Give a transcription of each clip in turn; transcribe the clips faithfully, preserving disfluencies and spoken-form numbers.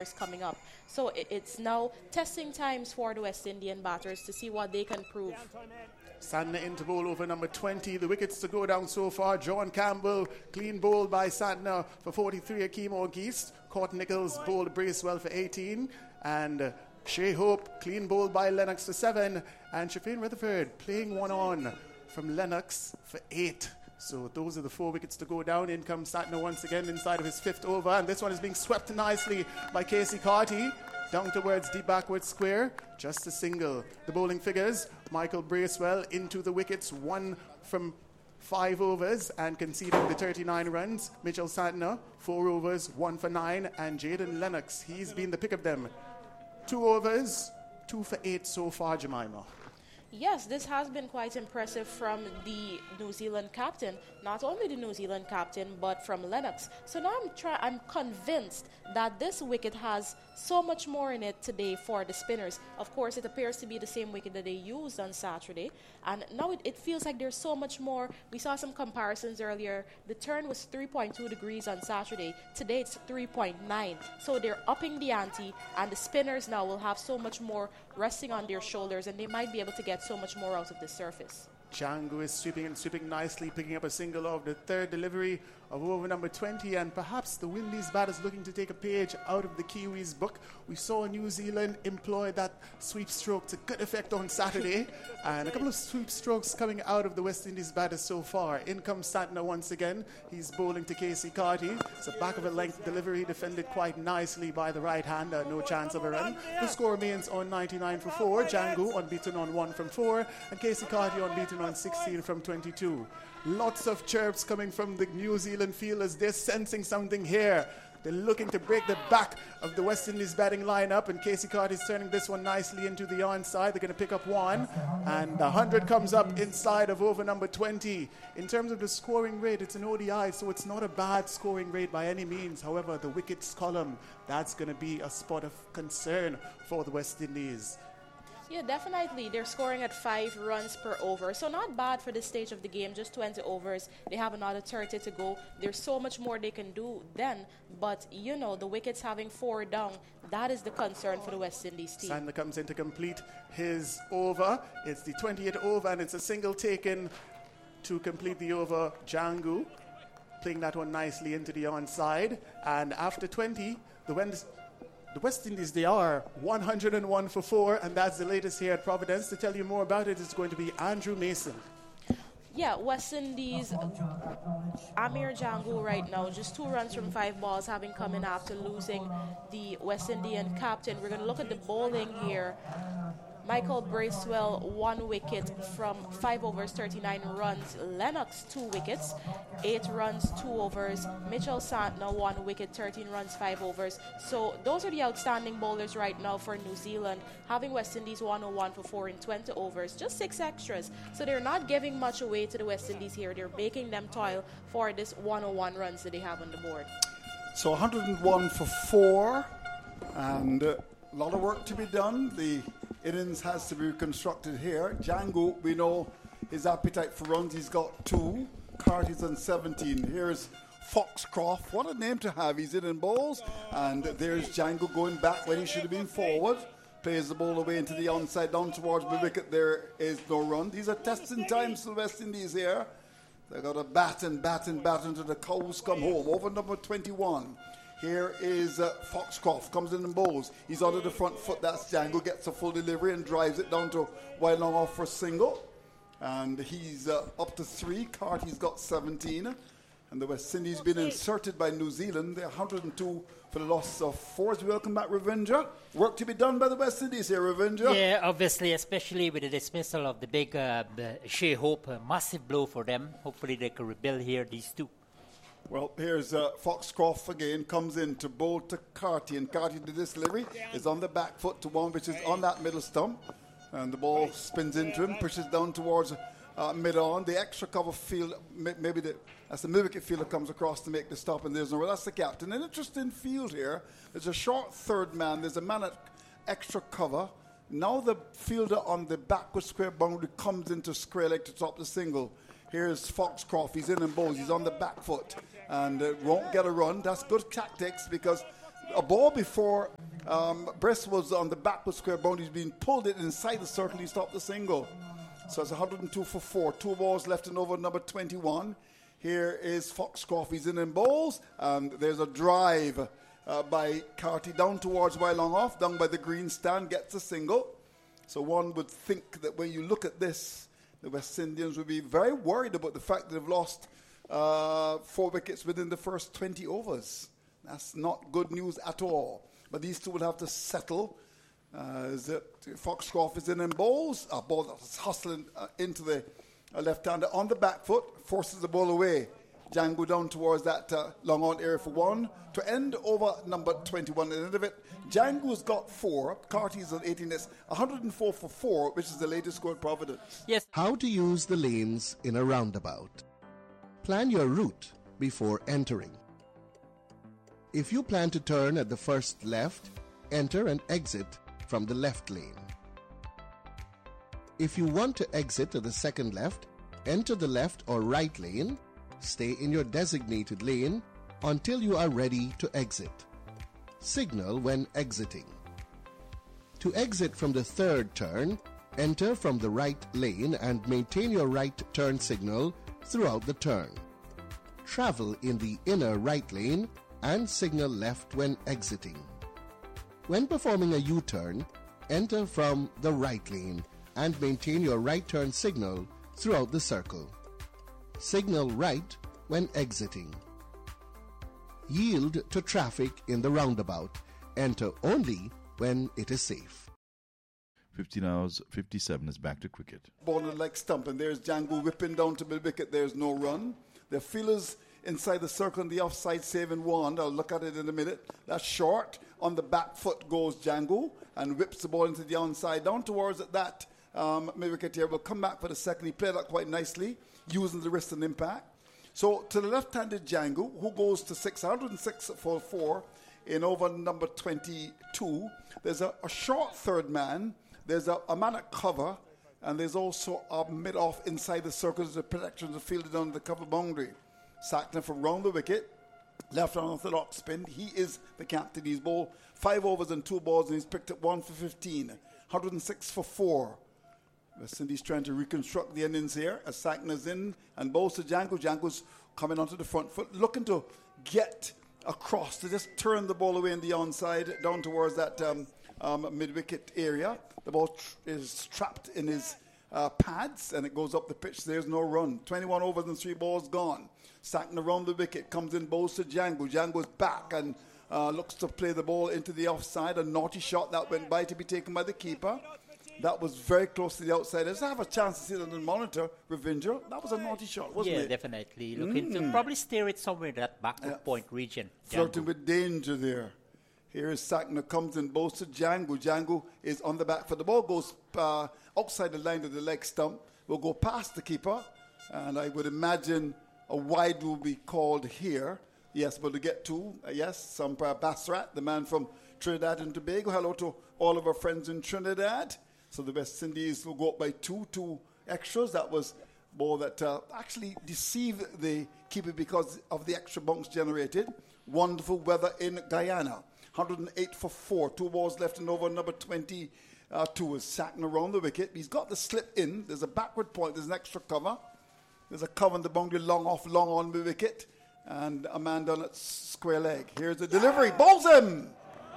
overs coming up. So it, it's now testing times for the West Indian batters to see what they can prove. Santner into bowl over number twenty. The wickets to go down so far. John Campbell, clean bowl by Santner for forty-three. Akeem O'Geist. Court Nichols bowled Bracewell for eighteen. And uh, Shea Hope, clean bowl by Lennox for seven. And Shafeen Rutherford playing one on from Lennox for eight. So those are the four wickets to go down. In comes Santner once again inside of his fifth over. And this one is being swept nicely by Casey Carty. Down towards deep backward square. Just a single. The bowling figures. Michael Bracewell into the wickets. One from five overs and conceding the thirty-nine runs. Mitchell Santner, four overs, one for nine. And Jaden Lennox, he's been the pick of them. Two overs, two for eight so far, Jemima. Yes, this has been quite impressive from the New Zealand captain. Not only the New Zealand captain, but from Lennox. So now I'm try- I'm convinced that this wicket has so much more in it today for the spinners. Of course, it appears to be the same wicket that they used on Saturday. And now it, it feels like there's so much more. We saw some comparisons earlier. The turn was three point two degrees on Saturday. Today it's three point nine. So they're upping the ante, and the spinners now will have so much more resting on their shoulders, and they might be able to get so much more out of the surface. Django is sweeping and sweeping nicely, picking up a single of the third delivery of over number twenty, and perhaps the Windies batters looking to take a page out of the Kiwis' book. We saw New Zealand employ that sweep stroke to good effect on Saturday, and a couple of sweep strokes coming out of the West Indies batters so far. In comes Santner once again. He's bowling to Casey Carty. It's a back of a length delivery, defended quite nicely by the right-hander. No chance of a run. The score remains on ninety-nine for four. Django unbeaten on one from four, and Casey Carty unbeaten on sixteen from twenty-two. Lots of chirps coming from the New Zealand fielders. They're sensing something here. They're looking to break the back of the West Indies batting lineup, and Casey Carty's turning this one nicely into the onside. They're going to pick up one, and the one hundred comes up inside of over number twenty. In terms of the scoring rate, it's an O D I, so it's not a bad scoring rate by any means. However, the wickets column, that's going to be a spot of concern for the West Indies. Yeah, definitely. They're scoring at five runs per over. So not bad for this stage of the game, just twenty overs. They have another thirty to go. There's so much more they can do then. But, you know, the wickets having four down, that is the concern for the West Indies team. Santner comes in to complete his over. It's the twentieth over, and it's a single taken to complete the over. Django playing that one nicely into the onside. And after twenty, the West The West Indies, they are one hundred one for four, and that's the latest here at Providence. To tell you more about it, it's going to be Andrew Mason. Yeah, West Indies, Amir Django right now, just two runs from five balls, having come in after losing the West Indian captain. We're going to look at the bowling here. Michael Bracewell, one wicket from five overs, thirty-nine runs. Lennox, two wickets, eight runs, two overs. Mitchell Santner, one wicket, thirteen runs, five overs. So those are the outstanding bowlers right now for New Zealand, having West Indies one oh one for four in twenty overs, just six extras. So they're not giving much away to the West Indies here. They're making them toil for this one oh one runs that they have on the board. So one hundred one for four, and uh, a lot of work to be done. The innings has to be reconstructed here. Django, we know his appetite for runs. He's got two. Carty's on seventeen. Here's Foxcroft. What a name to have. He's in in bowls. And there's Django going back when he should have been forward. Plays the ball away into the onside, down towards the wicket. There is no run. These are testing times for the West Indies here. They've got to bat and bat and bat until the cows come home. Over number twenty-one. Here is uh, Foxcroft, comes in and bowls. He's under the front foot, that's Django, gets a full delivery and drives it down to wide long off for a single. And he's uh, up to three. Carty's got seventeen. And the West Indies been inserted by New Zealand. They're one hundred two for the loss of four. As we welcome back Ravinder. Work to be done by the West Indies here, Ravinder. Yeah, obviously, especially with the dismissal of the big uh, Shea Hope. A massive blow for them. Hopefully they can rebuild here, these two. Well, here's uh, Foxcroft again, comes in to bowl to Carty, and Carty, the delivery is on the back foot to one which is on that middle stump, and the ball spins into him, pushes down towards uh, mid-on. The extra cover field, maybe the, as the mid-wicket fielder comes across to make the stop, and there's no, well, that's the captain. An interesting field here. There's a short third man, there's a man at extra cover. Now the fielder on the backward square boundary comes into square leg to top the single. Here's Foxcroft. He's in and bowls. He's on the back foot and uh, won't get a run. That's good tactics because a ball before um, Brest was on the backward square boundary, being pulled it inside the circle, he stopped the single. So it's one hundred two for four. Two balls left in over number twenty-one. Here is Foxcroft. He's in and bowls. And there's a drive uh, by Carty down towards by long off, down by the green stand, gets a single. So one would think that when you look at this, the West Indians would be very worried about the fact that they've lost uh, four wickets within the first twenty overs. That's not good news at all. But these two will have to settle. Uh, is it Foxcroft is in and bowls. A ball that's hustling uh, into the uh, left-hander on the back foot, forces the ball away. Django down towards that uh, long on area for one. To end over number twenty-one at the end of it, Django's got four. Carty's on eighteen. It's one hundred four for four, which is the latest score at Providence. Yes. How to use the lanes in a roundabout. Plan your route before entering. If you plan to turn at the first left, enter and exit from the left lane. If you want to exit to the second left, enter the left or right lane, stay in your designated lane until you are ready to exit. Signal when exiting. To exit from the third turn, enter from the right lane and maintain your right turn signal throughout the turn. Travel in the inner right lane and signal left when exiting. When performing a U-turn, enter from the right lane and maintain your right turn signal throughout the circle. Signal right when exiting. Yield to traffic in the roundabout. Enter only when it is safe. fifteen hours, fifty-seven is back to cricket. Ball on the leg stump, and there's Django whipping down to mid-wicket. There's no run. The fielders inside the circle on the offside saving one. I'll look at it in a minute. That's short. On the back foot goes Django and whips the ball into the onside. Down towards that um, mid-wicket here. We'll come back for the second. He played that quite nicely, using the wrist and impact. So to the left-handed Django, who goes to six, one hundred six for four in over number twenty-two. There's a, a short third man. There's a, a man at cover. And there's also a mid-off inside the circle. There's a protection of fielded on the cover boundary. Sackner from round the wicket. Left on orthodox spin. He is the captain. He's bowled five overs and two balls, and he's picked up one for fifteen. one hundred six for four. West Indies trying to reconstruct the innings here as Sackner's in and bowls to Django. Django's coming onto the front foot, looking to get across, to just turn the ball away in the onside, down towards that um, um, mid-wicket area. The ball tr- is trapped in his uh, pads, and it goes up the pitch. There's no run. twenty-one overs and three balls gone. Sackner around the wicket, comes in, bowls to Django. Django's back and uh, looks to play the ball into the offside. A naughty shot that went by to be taken by the keeper. That was very close to the outside. Does I have a chance to see it on the monitor, Ravinder? That was a naughty shot, wasn't yeah, it? Yeah, definitely. Looking mm. to probably steer it somewhere in that backward yeah. point region. Flirting with danger there. Here is Sackner, comes in, bowls to Django. Django is on the back foot. The ball goes uh, outside the line of the leg stump. Will go past the keeper. And I would imagine a wide will be called here. Yes, but to get to, uh, yes, some uh, Basrat, the man from Trinidad and Tobago. Hello to all of our friends in Trinidad. So the West Indies will go up by two, two extras. That was a ball that uh, actually deceived the keeper because of the extra bunks generated. Wonderful weather in Guyana. one hundred eight for four. Two balls left and over number twenty-two is Sackner around the wicket. He's got the slip in. There's a backward point. There's an extra cover. There's a cover in the boundary, long off, long on the wicket. And a man down at square leg. Here's the delivery. Bowls him!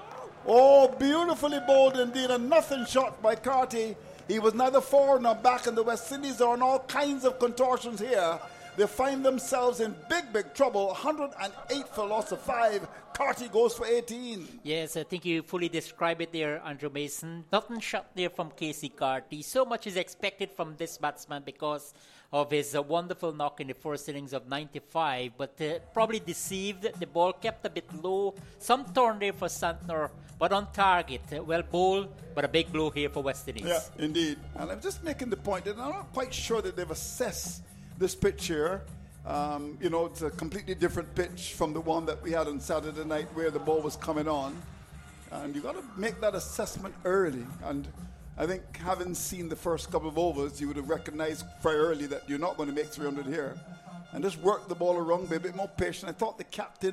Oh, beautifully bowled indeed. A nothing shot by Carty. He was neither forward nor back, and the West Indies are on all kinds of contortions here. They find themselves in big, big trouble. one hundred eight for loss of five. Carty goes for eighteen. Yes, I think you fully described it there, Andrew Mason. Nothing shot there from Casey Carty. So much is expected from this batsman because of his uh, wonderful knock in the first innings of ninety-five, but uh, probably deceived. The ball kept a bit low. Some turn there for Santner, but on target. Uh, well bowled, but a big blow here for West Indies. Yeah, indeed. And I'm just making the point that I'm not quite sure that they've assessed this pitch here. Um, you know, it's a completely different pitch from the one that we had on Saturday night where the ball was coming on. And you've got to make that assessment early. And I think having seen the first couple of overs, you would have recognized very early that you're not going to make three hundred here. And just work the ball around, be a bit more patient. I thought the captain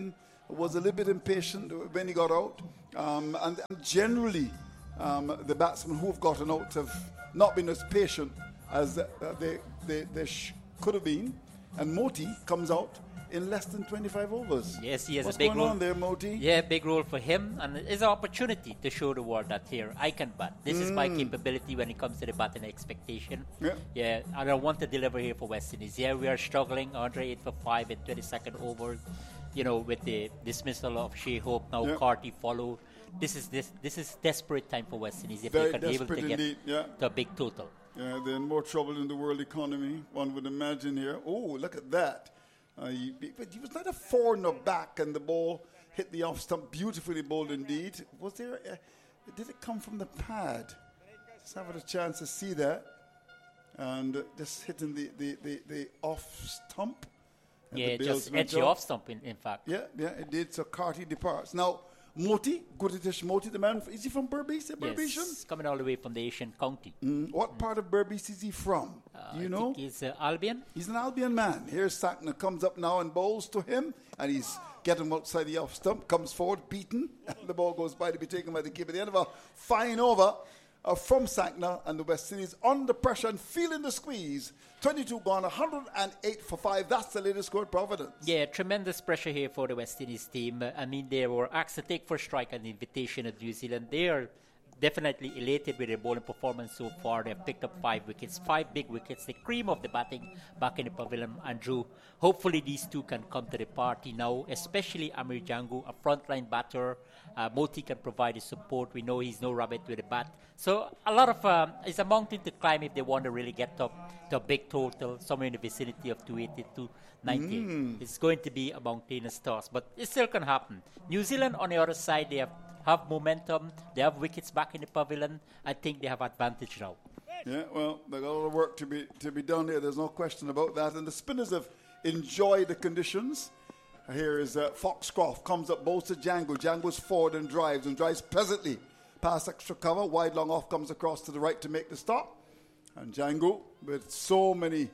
was a little bit impatient when he got out. Um, and, and generally, um, the batsmen who have gotten out have not been as patient as uh, they, they, they sh- could have been. And Moti comes out in less than twenty-five overs. Yes, he has What's a big going role. on there, Moti? Yeah, big role for him, and it's an opportunity to show the world that here I can bat. This mm. is my capability when it comes to the batting expectation. Yeah. Yeah, and I want to deliver here for West Indies. Yeah, we are struggling. one hundred eight for five in twenty-second over. You know, with the dismissal of Shea Hope, now yeah. Carty follow. This is this this is desperate time for West Indies if Very they can be able to indeed, get yeah. to a big total. Yeah, they're in more trouble in the world economy, one would imagine here. Oh, look at that. Uh, he, but he was not a four nor back, and the ball hit the off stump. Beautifully bowled indeed. Was there? A, did it come from the pad? Just having a chance to see that, and uh, just hitting the, the, the, the off stump. Yeah, just edge the off stump. In, in fact. Yeah, yeah, it did. So Carty departs now. Moti, Guritish Moti, the man. Is he from Berbice? Berbice? Yes, coming all the way from the Asian county. Mm. What mm. part of Berbice is he from? Uh, Do you I know? think he's uh, Albion. He's an Albion man. Here's Sackner, comes up now and bowls to him, and he's getting outside the off stump, comes forward, beaten, and the ball goes by to be taken by the keeper. At the end of a fine over uh, from Sackner, and the West Indies under pressure and feeling the squeeze. twenty-two gone, one hundred eight for five. That's the latest score at Providence. Yeah, tremendous pressure here for the West Indies team. I mean, they were asked to take first strike an invitation of New Zealand. They are definitely elated with their bowling performance so far. They have picked up five wickets, five big wickets, the cream of the batting back in the pavilion. Andrew, hopefully these two can come to the party now, especially Amir Jangu, a frontline batter. Uh, Moti can provide his support. We know he's no rabbit with a bat. So a lot of, um, it's a mountain to climb if they want to really get up to a big total, somewhere in the vicinity of two eighty to ninety. Mm. It's going to be a mountainous task, but it still can happen. New Zealand, on the other side, they have have momentum. They have wickets back in the pavilion. I think they have advantage now. Yeah, well, they've got a lot of work to be to be done here. There's no question about that. And the spinners have enjoyed the conditions. Here is uh, Foxcroft, comes up, bowls to Django. Django's forward and drives, and drives pleasantly past extra cover. Wide long off, comes across to the right to make the stop. And Django, with so many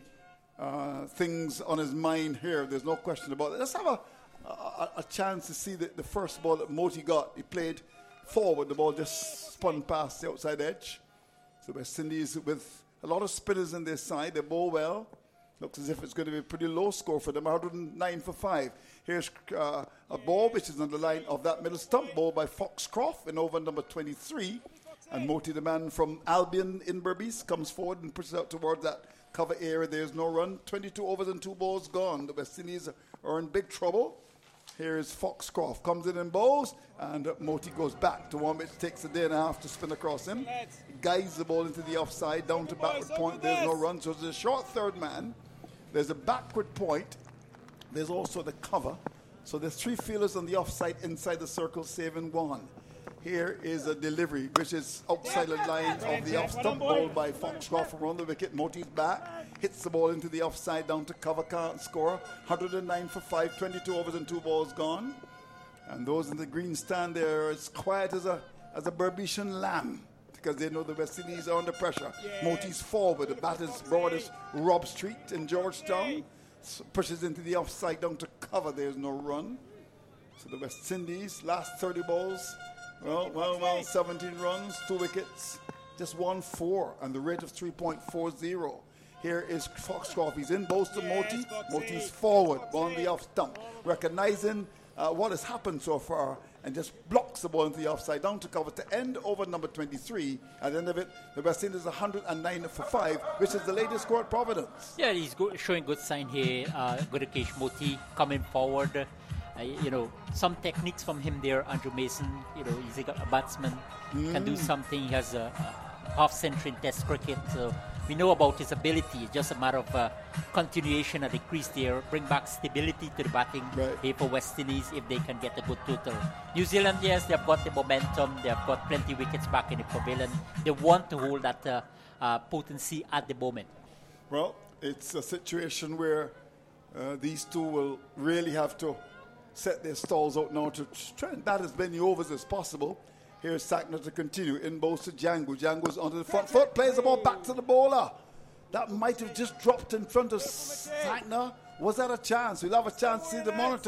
uh, things on his mind here, there's no question about it. Let's have a A, a chance to see the, the first ball that Moti got. He played forward. The ball just spun past the outside edge. So West Indies with a lot of spinners in their side. They bowl well. Looks as if it's going to be a pretty low score for them. one hundred nine for five. Here's uh, a ball which is on the line of that middle stump. Ball by Foxcroft in over number twenty-three. And Moti, the man from Albion in Berbice, comes forward and pushes out towards that cover area. There's no run. twenty-two overs and two balls gone. The West Indies are in big trouble. Here's Foxcroft, comes in and bowls, and uh, Moti goes back to one which takes a day and a half to spin across him. Guides the ball into the offside, down to backward point. There's no run, so there's a short third man. There's a backward point. There's also the cover. So there's three fielders on the offside inside the circle, saving one. Here is a delivery, which is outside the line of the off stump, bowled by Foxcroft around the wicket. Moti's back, hits the ball into the offside, down to cover, can't score. one hundred nine for five, twenty-two overs and two balls gone. And those in the green stand there are as quiet as a as a Berbecian lamb, because they know the West Indies are under pressure. Yeah. Moti's forward, the bat is broad as Rob Street in Georgetown. So pushes into the offside, down to cover, there's no run. So the West Indies, last thirty balls, well, well, well, seventeen runs, two wickets, just one four, and the rate of three point four zero. Here is Foxcroft. He's in both to Moti. Moti's forward on the off stump, recognizing uh, what has happened so far, and just blocks the ball into the offside, down to cover to end over number twenty-three. At the end of it, the West Indies one hundred nine for five, which is the latest score at Providence. Yeah, he's go- showing good sign here. Uh, Gurikesh Moti coming forward. Uh, you know, some techniques from him there, Andrew Mason. You know, he's a, a batsman, mm. can do something. He has a, a half century in Test cricket, so we know about his ability. It's just a matter of uh, continuation at the crease there, bring back stability to the batting right. here for West Indies if they can get a good total. New Zealand, yes, they've got the momentum. They've got plenty wickets back in the pavilion. They want to hold that uh, uh, potency at the moment. Well, it's a situation where uh, these two will really have to set their stalls out now to try and bat as many overs as possible. Here's Sackner to continue. In bowls to Django. Django's onto the front foot, plays the ball back to the bowler. That might have just dropped in front of Sackner. Was that a chance? We'll have a chance to see the monitor.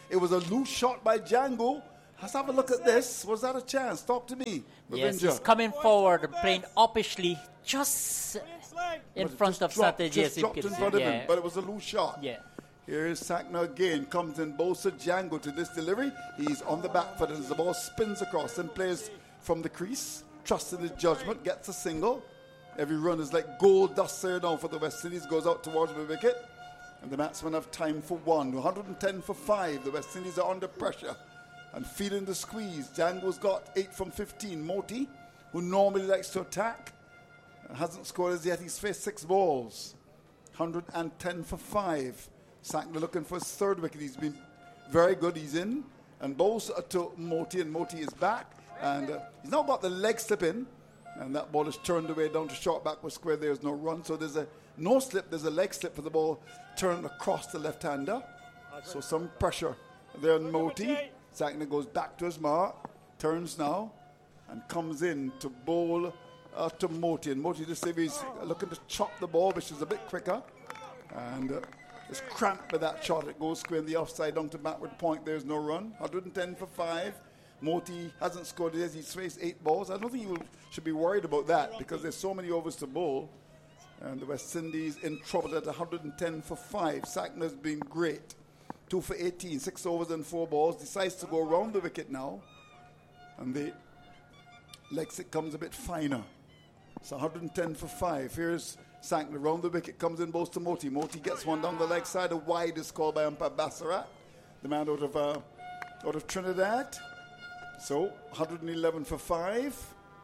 It was a loose shot by Django. Let's have a look at this. Was that a chance? Talk to me. Yes, Ravinder. he's coming forward and playing uppishly just in But it front just of dropped, Sante. just Yes, you dropped can in see. front of Yeah. him, but it was a loose shot. Yeah. Here is Sakna again. Comes in Bosa Django to this delivery. He's on the back foot as the ball spins across and plays from the crease. Trusts in his judgment. Gets a single. Every run is like gold dust there now for the West Indies. Goes out towards the wicket. And the batsmen have time for one. one hundred ten for five. The West Indies are under pressure and feeling the squeeze. Django's got eight from fifteen. Moti, who normally likes to attack, hasn't scored as yet. He's faced six balls. one hundred ten for five. Sakna looking for his third wicket. He's been very good. He's in. And bowls to Moti, and Moti is back. And uh, he's now got the leg slip in. And that ball is turned away down to short backward square. There's no run. So there's a no slip. There's a leg slip for the ball turned across the left-hander. So some pressure there on Moti. Sakna goes back to his mark. Turns now. And comes in to bowl uh, to Moti. And Moti this time is looking to chop the ball, which is a bit quicker. And uh, it's cramped by that shot. It goes square in the offside down to backward point. There's no run. one hundred ten for five. Moti hasn't scored yet. He's faced eight balls. I don't think he will, should be worried about that because there's so many overs to bowl. And the West Indies in trouble at one hundred ten for five. Sakna's been great. two for eighteen. Six overs and four balls. Decides to go around the wicket now. And the leg stick comes a bit finer. So one hundred ten for five. Here's Sakna around the wicket, comes in, bows to Moti. Moti gets one down the leg side. A wide is called by umpire Bassarat, the man out of uh, out of Trinidad. So one hundred eleven for five.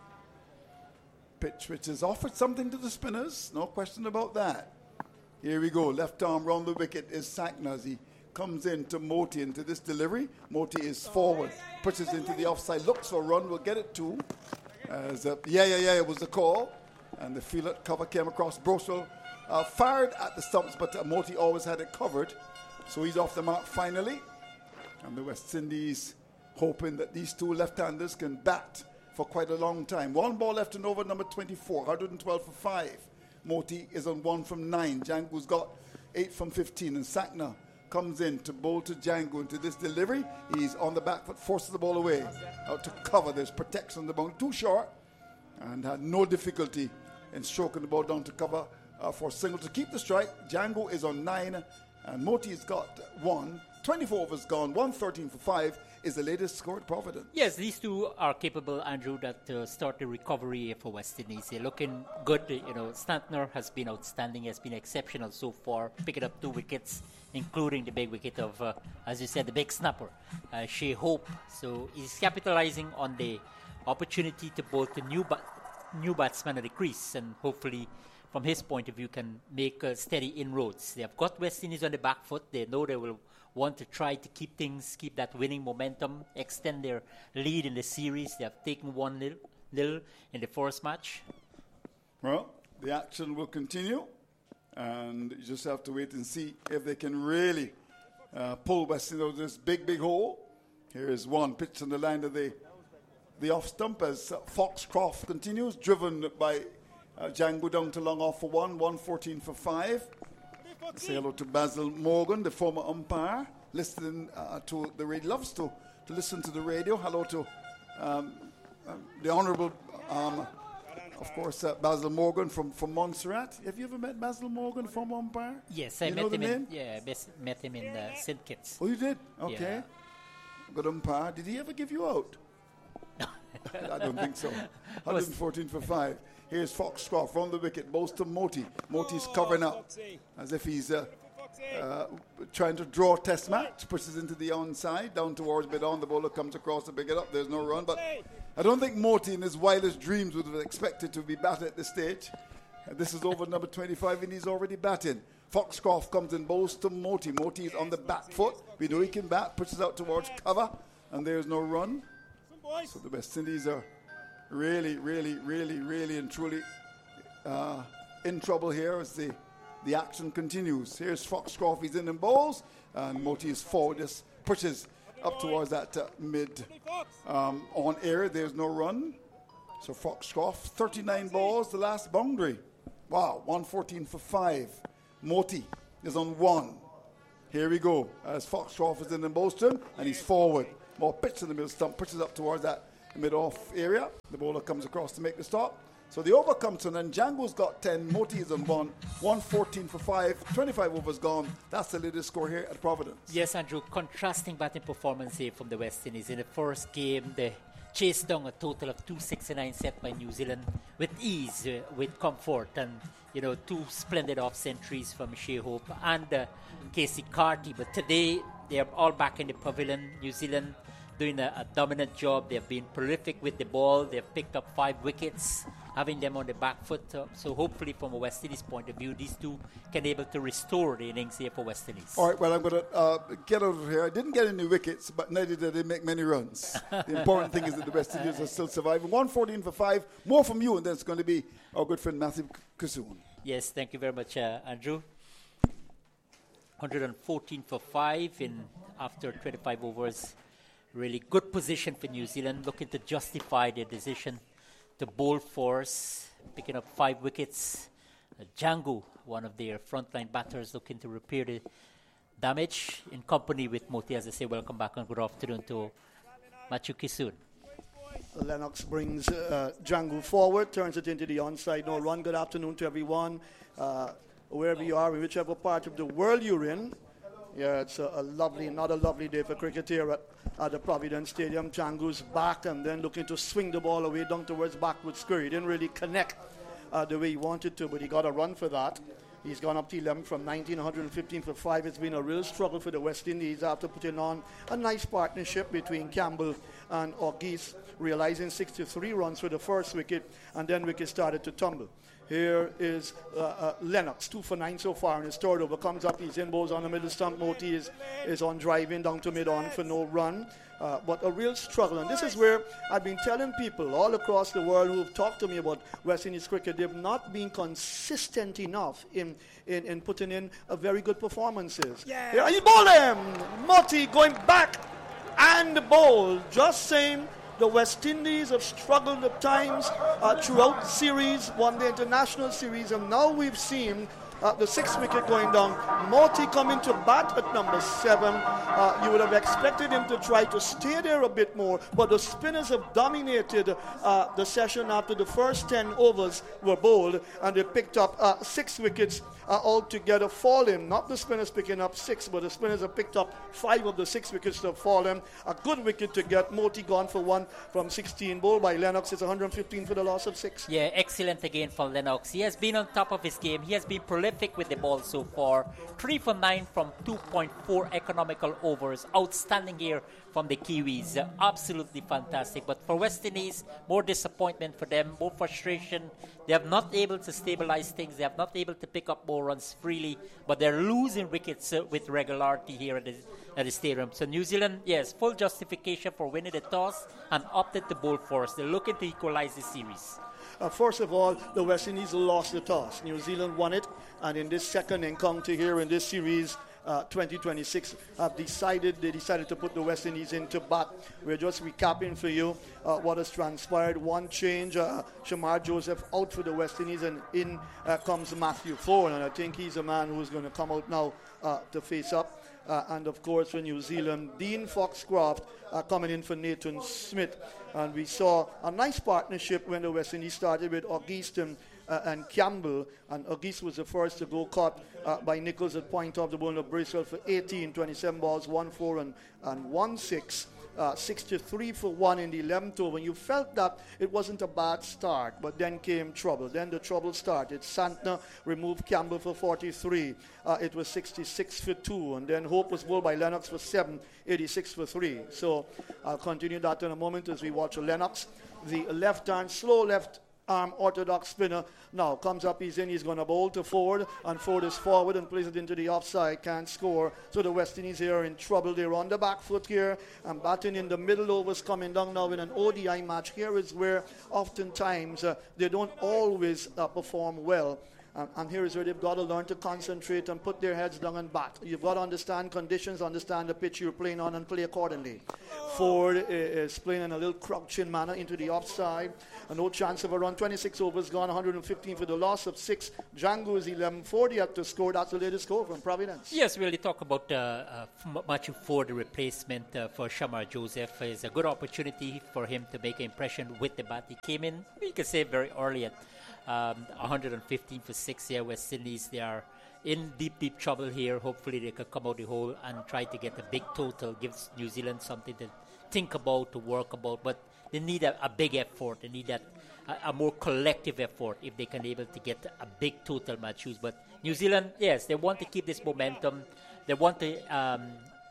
Pitch which has offered something to the spinners, no question about that. Here we go. Left arm round the wicket is Sakna as he comes in to Moti into this delivery. Moti is forward, pushes into the offside, looks for a run, will get it too. As uh, yeah, yeah, yeah, it was the call. And the field cover came across. Broswell uh, fired at the stumps, but uh, Moti always had it covered. So he's off the mark finally. And the West Indies hoping that these two left-handers can bat for quite a long time. One ball left in over number twenty-four, one hundred twelve for five. Moti is on one from nine. Django's got eight from fifteen. And Sakna comes in to bowl to Django into this delivery. He's on the back foot, forces the ball away. Out to cover. There's protection on the boundary. Too short. And had no difficulty in stroking the ball down to cover uh, for a single to keep the strike. Django is on nine. And Moti's got one. twenty-four overs gone. one thirteen for five is the latest score at Providence. Yes, these two are capable, Andrew, that uh, start the recovery for West Indies. They're looking good. You know, Stantner has been outstanding. He has been exceptional so far, picking up two wickets, including the big wicket of, uh, as you said, the big snapper, uh, Shea Hope. So he's capitalizing on the opportunity to bowl the new, ba- new batsman at the crease, and hopefully, from his point of view, can make uh, steady inroads. They have got West Indies on the back foot. They know they will want to try to keep things, keep that winning momentum, extend their lead in the series. They have taken one nil, nil in the first match. Well, the action will continue, and you just have to wait and see if they can really uh, pull West Indies out of this big, big hole. Here is one pitch on the line of the, the off stump as uh, Foxcroft continues, driven by uh, Django down to long off for one, one fourteen for five. Say hello to Basil Morgan, the former umpire, listening uh, to the radio. Loves to, to listen to the radio. Hello to um, uh, the Honourable, um, of course, uh, Basil Morgan from, from Montserrat. Have you ever met Basil Morgan, former umpire? Yes, I you met know the him. name? In, yeah, bes- met him in uh, Saint Kitts. Oh, you did? Okay. Yeah. Good umpire. Did he ever give you out? I don't think so. one fourteen for five. Here's Foxcroft from the wicket, bows to Moti. Moti's covering up as if he's uh, uh, trying to draw a test match. Pushes into the onside, down towards mid-on. The bowler comes across to pick it up. There's no run. But I don't think Moti in his wildest dreams would have expected to be batted at this stage. And this is over number twenty-five, and he's already batting. Foxcroft comes in, bows to Moti. Moti is on the back foot. We know he can bat. Pushes out towards cover, and there's no run. So the West Indies are really, really, really, really and truly uh, in trouble here as the, the action continues. Here's Foxcroft, he's in and bowls, and Moti is forward, just pushes up towards that uh, mid um, on air. There's no run. So Foxcroft, thirty-nine balls, the last boundary. Wow, one fourteen for five. Moti is on one. Here we go. As Foxcroft is in the Boston, and he's forward. More pitch in the middle stump, pitches up towards that mid-off area. The bowler comes across to make the stop. So the over comes to, and Django's got ten, Moti is on one, one fourteen for five, twenty-five overs gone. That's the latest score here at Providence. Yes, Andrew, contrasting batting performance here from the West Indies. In the first game, they chased down a total of two sixty-nine set by New Zealand with ease, uh, with comfort, and you know, two splendid off centuries from Shea Hope and uh, Casey Carty. But today, they are all back in the pavilion. New Zealand doing a, a dominant job. They have been prolific with the ball. They have picked up five wickets, having them on the back foot. Uh, so hopefully, from a West Indies point of view, these two can be able to restore the innings here for West Indies. All right, well, I'm going to uh, get out of here. I didn't get any wickets, but neither did they make many runs. The important thing is that the West Indies are still surviving. one fourteen for five. More from you, and then it's going to be our good friend Matthew Kusoon. Yes, thank you very much, uh, Andrew. one fourteen for five in after twenty-five overs. Really good position for New Zealand, looking to justify their decision to bowl force, picking up five wickets. Uh, Django, one of their frontline batters, looking to repair the damage in company with Moti. As I say, welcome back and good afternoon to Matthew Kusoon. Lennox brings uh, Django forward, turns it into the onside no run. Good afternoon to everyone, uh, wherever you are, in whichever part of the world you're in. Yeah, it's a, a lovely, not a lovely day for cricket here at, at the Providence Stadium. Django's back and then looking to swing the ball away down towards backward square. He didn't really connect uh, the way he wanted to, but he got a run for that. He's gone up to eleven from nineteen, one fifteen for five. It's been a real struggle for the West Indies after putting on a nice partnership between Campbell and Auguste, realizing sixty-three runs for the first wicket, and then wicket started to tumble. Here is uh, uh, Lennox, two for nine so far in his third over. Comes up, he's in, bowls on the middle stump. Moti is, is on driving down to mid-on for no run. Uh, but a real struggle. And this is where I've been telling people all across the world who have talked to me about West Indies cricket, they've not been consistent enough in, in, in putting in a very good performances. Yeah. Here he's bowling! Moti going back and bowl. Just saying, the West Indies have struggled at times uh, throughout the series, won the international series, and now we've seen uh, the sixth wicket going down. Moti coming to bat at number seven. Uh, you would have expected him to try to stay there a bit more, but the spinners have dominated uh, the session after the first ten overs were bowled, and they picked up uh, six wickets uh, altogether falling. Not the spinners picking up six, but the spinners have picked up five of the six wickets that have fallen. A good wicket to get. Moti gone for one from sixteen. Bowled by Lennox. It's one fifteen for the loss of six. Yeah, excellent again for Lennox. He has been on top of his game. He has been prolific with the ball so far. Three for nine from two point four economical overs. Outstanding here from the Kiwis. Uh, absolutely fantastic. But for West Indies, more disappointment for them, more frustration. They have not able to stabilize things. They have not able to pick up more runs freely. But they're losing wickets uh, with regularity here at the, at the stadium. So New Zealand, yes, full justification for winning the toss and opted to bowl first. They're looking to equalize the series. Uh, first of all, the West Indies lost the toss. New Zealand won it, and in this second encounter here in this series, uh, twenty twenty-six, have decided they decided to put the West Indies into bat. We're just recapping for you uh, what has transpired. One change, uh, Shamar Joseph out for the West Indies, and in uh, comes Matthew Ford, and I think he's a man who's going to come out now uh, to face up. Uh, and of course for New Zealand, Dean Foxcroft uh, coming in for Nathan Smith. And we saw a nice partnership when the West Indies started with Auguste and, uh, and Campbell. And Auguste was the first to go caught uh, by Nichols at point of the ball of Bracewell for eighteen, twenty-seven balls, one four and, and one six. Uh, sixty-three for one in the eleventh over. You felt that it wasn't a bad start, but then came trouble. Then the trouble started. Santner removed Campbell for forty-three. Uh, it was sixty-six for two. And then Hope was bowled by Lennox for seven, eighty-six for three. So I'll continue that in a moment as we watch Lennox. The left hand, slow left arm orthodox spinner now comes up, he's in, he's going to bowl to Ford, and Ford is forward and plays it into the offside, can't score. So the West Indies here are in trouble. They're on the back foot here and batting in the middle overs, coming down now in an O D I match. Here is where oftentimes uh, they don't always uh, perform well. And, and here is where they've got to learn to concentrate and put their heads down and bat. You've got to understand conditions, understand the pitch you're playing on, and play accordingly. Ford is playing in a little crouching manner into the offside. And no chance of a run. twenty-six overs gone, one hundred fifteen for the loss of six. Django is eleven forty up to score. That's the latest score from Providence. Yes, we really talk about uh, uh, F- Matthew Ford, the replacement uh, for Shamar Joseph. It's a good opportunity for him to make an impression with the bat. He came in, you can say, very early at um, one hundred fifteen for six here. West Indies, they are in deep, deep trouble here. Hopefully they can come out the hole and try to get a big total. Gives New Zealand something to think about, to work about. But they need a, a big effort. They need that a, a more collective effort if they can able to get a big total matches. But New Zealand, yes, they want to keep this momentum. They want to um,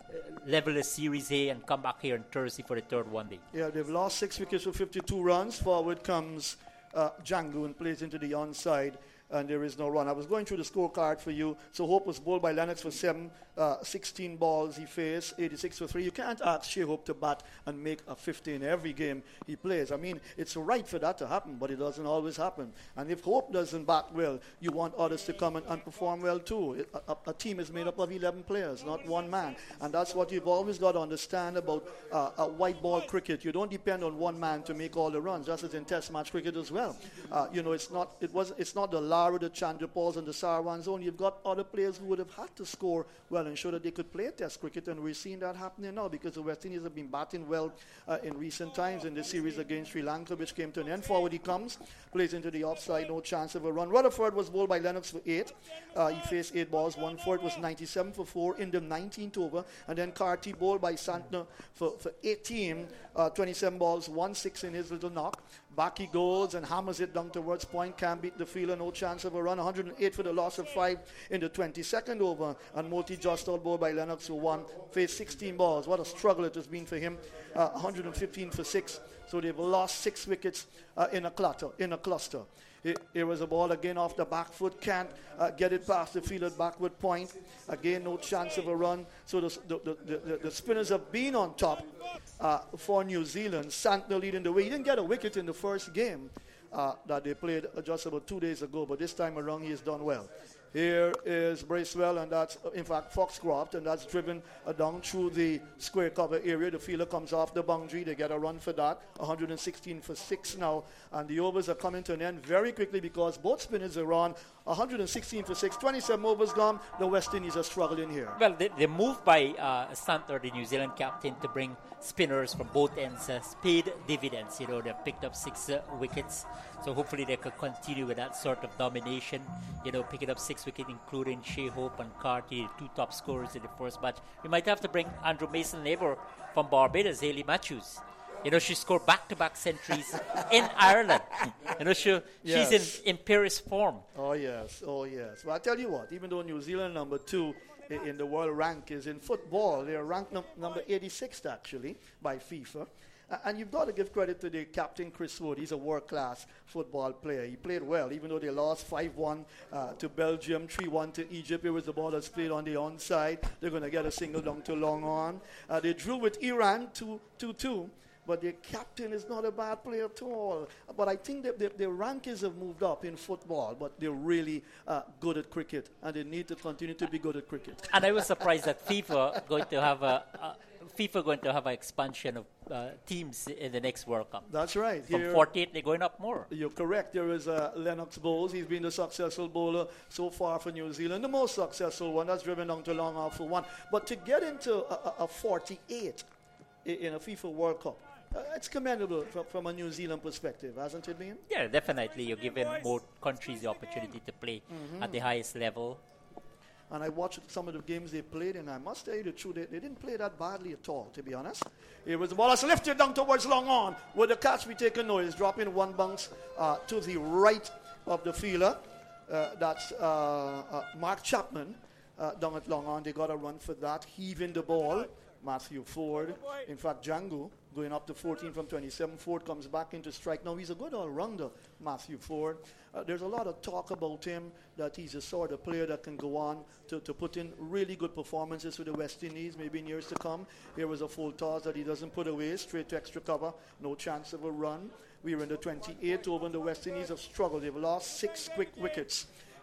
level the Series A and come back here on Thursday for the third one day. Yeah, they've lost six wickets for fifty-two runs. Forward comes uh, Django and plays into the onside, and there is no run. I was going through the scorecard for you. So Hope was bowled by Lennox for seven, uh, sixteen balls he faced, eighty-six for three. You can't ask Shea Hope to bat and make a fifty in every game he plays. I mean, it's right for that to happen, but it doesn't always happen. And if Hope doesn't bat well, you want others to come and, and perform well too. It, a, a team is made up of eleven players, not one man. And that's what you've always got to understand about uh, a white ball cricket. You don't depend on one man to make all the runs, just as in Test match cricket as well. Uh, you know, it's not it was it's not the Lara, the Chandra Pauls, and the Sarwans only. You've got other players who would have had to score well and show that they could play Test cricket, and we're seeing that happening now because the West Indies have been batting well uh, in recent times in this series against Sri Lanka, which came to an end. Forward he comes, plays into the offside, no chance of a run. Rutherford was bowled by Lennox for eight. Uh, he faced eight balls, one for it was ninety-seven for four in the nineteenth over, and then Carty bowled by Santner for, for eighteen, uh, twenty-seven balls, one six in his little knock. Back he goes and hammers it down towards point. Can't beat the fielder, no chance of a run. one hundred eight for the loss of five in the twenty-second over. And Moti Jostall bowled by Lennox for one. Faced sixteen balls. What a struggle it has been for him. Uh, one hundred fifteen for six. So they've lost six wickets uh, in a clutter, in a cluster. It, it was a ball again off the back foot. Can't uh, get it past the fielder backward point. Again, no chance of a run. So the, the, the, the, the spinners have been on top uh, for New Zealand. Santner leading the way. He didn't get a wicket in the first game uh, that they played just about two days ago, but this time around he has done well. Here is Bracewell, and that's, in fact, Foxcroft, and that's driven uh, down through the square cover area. The fielder comes off the boundary. They get a run for that. one hundred sixteen for six now, and the overs are coming to an end very quickly because both spinners are on. one hundred sixteen for six, twenty-seven overs gone. The West Indies are struggling here. Well, the, the move by uh, Santner, the New Zealand captain, to bring spinners from both ends has paid dividends. You know, they've picked up six uh, wickets, so hopefully they can continue with that sort of domination. You know, picking up six wickets, including Shea Hope and Carty, the two top scorers in the first match. We might have to bring Andrew Mason neighbour from Barbados, Hayley Matthews. You know, she scored back-to-back centuries in Ireland. You know, she, yes. she's in imperious form. Oh, yes. Oh, yes. Well, I tell you what, even though New Zealand number two in, in the world rank is in football, they're ranked num- number eighty-sixth, actually, by FIFA. Uh, and you've got to give credit to the captain, Chris Wood. He's a world-class football player. He played well, even though they lost five one uh, to Belgium, three one to Egypt. It was the ball that's played on the onside. They're going to get a single down to long on. Uh, they drew with Iran two two. But their captain is not a bad player at all. But I think that the, the rankings have moved up in football, but they're really uh, good at cricket, and they need to continue to be good at cricket. And I was surprised that FIFA going to have a, a FIFA going to have an expansion of uh, teams in the next World Cup. That's right. From Here, forty-eight, they're going up more. You're correct. There is uh, Lennox Bowles. He's been the successful bowler so far for New Zealand, the most successful one. That's driven down to long off for one. But to get into a, a, a forty-eight in, in a FIFA World Cup, Uh, it's commendable from, from a New Zealand perspective, hasn't it been? Yeah, definitely. You're giving more countries the opportunity to play mm-hmm. at the highest level. And I watched some of the games they played, and I must tell you the truth, they, they didn't play that badly at all, to be honest. It was the ball that's lifted down towards long on, where the catch be taken noise, dropping one bounce uh, to the right of the fielder. Uh, that's uh, uh, Mark Chapman uh, down at long on. They got a run for that, heaving the ball. Matthew Ford, in fact, Django going up to fourteen from twenty-seven. Ford comes back into strike. Now, he's a good all-rounder, Matthew Ford. Uh, there's a lot of talk about him, that he's a sort of player that can go on to, to put in really good performances with the West Indies, maybe in years to come. Here was a full toss that he doesn't put away, straight to extra cover, no chance of a run. We were in the twenty-eighth over, and the West Indies have struggled. They've lost six quick wickets.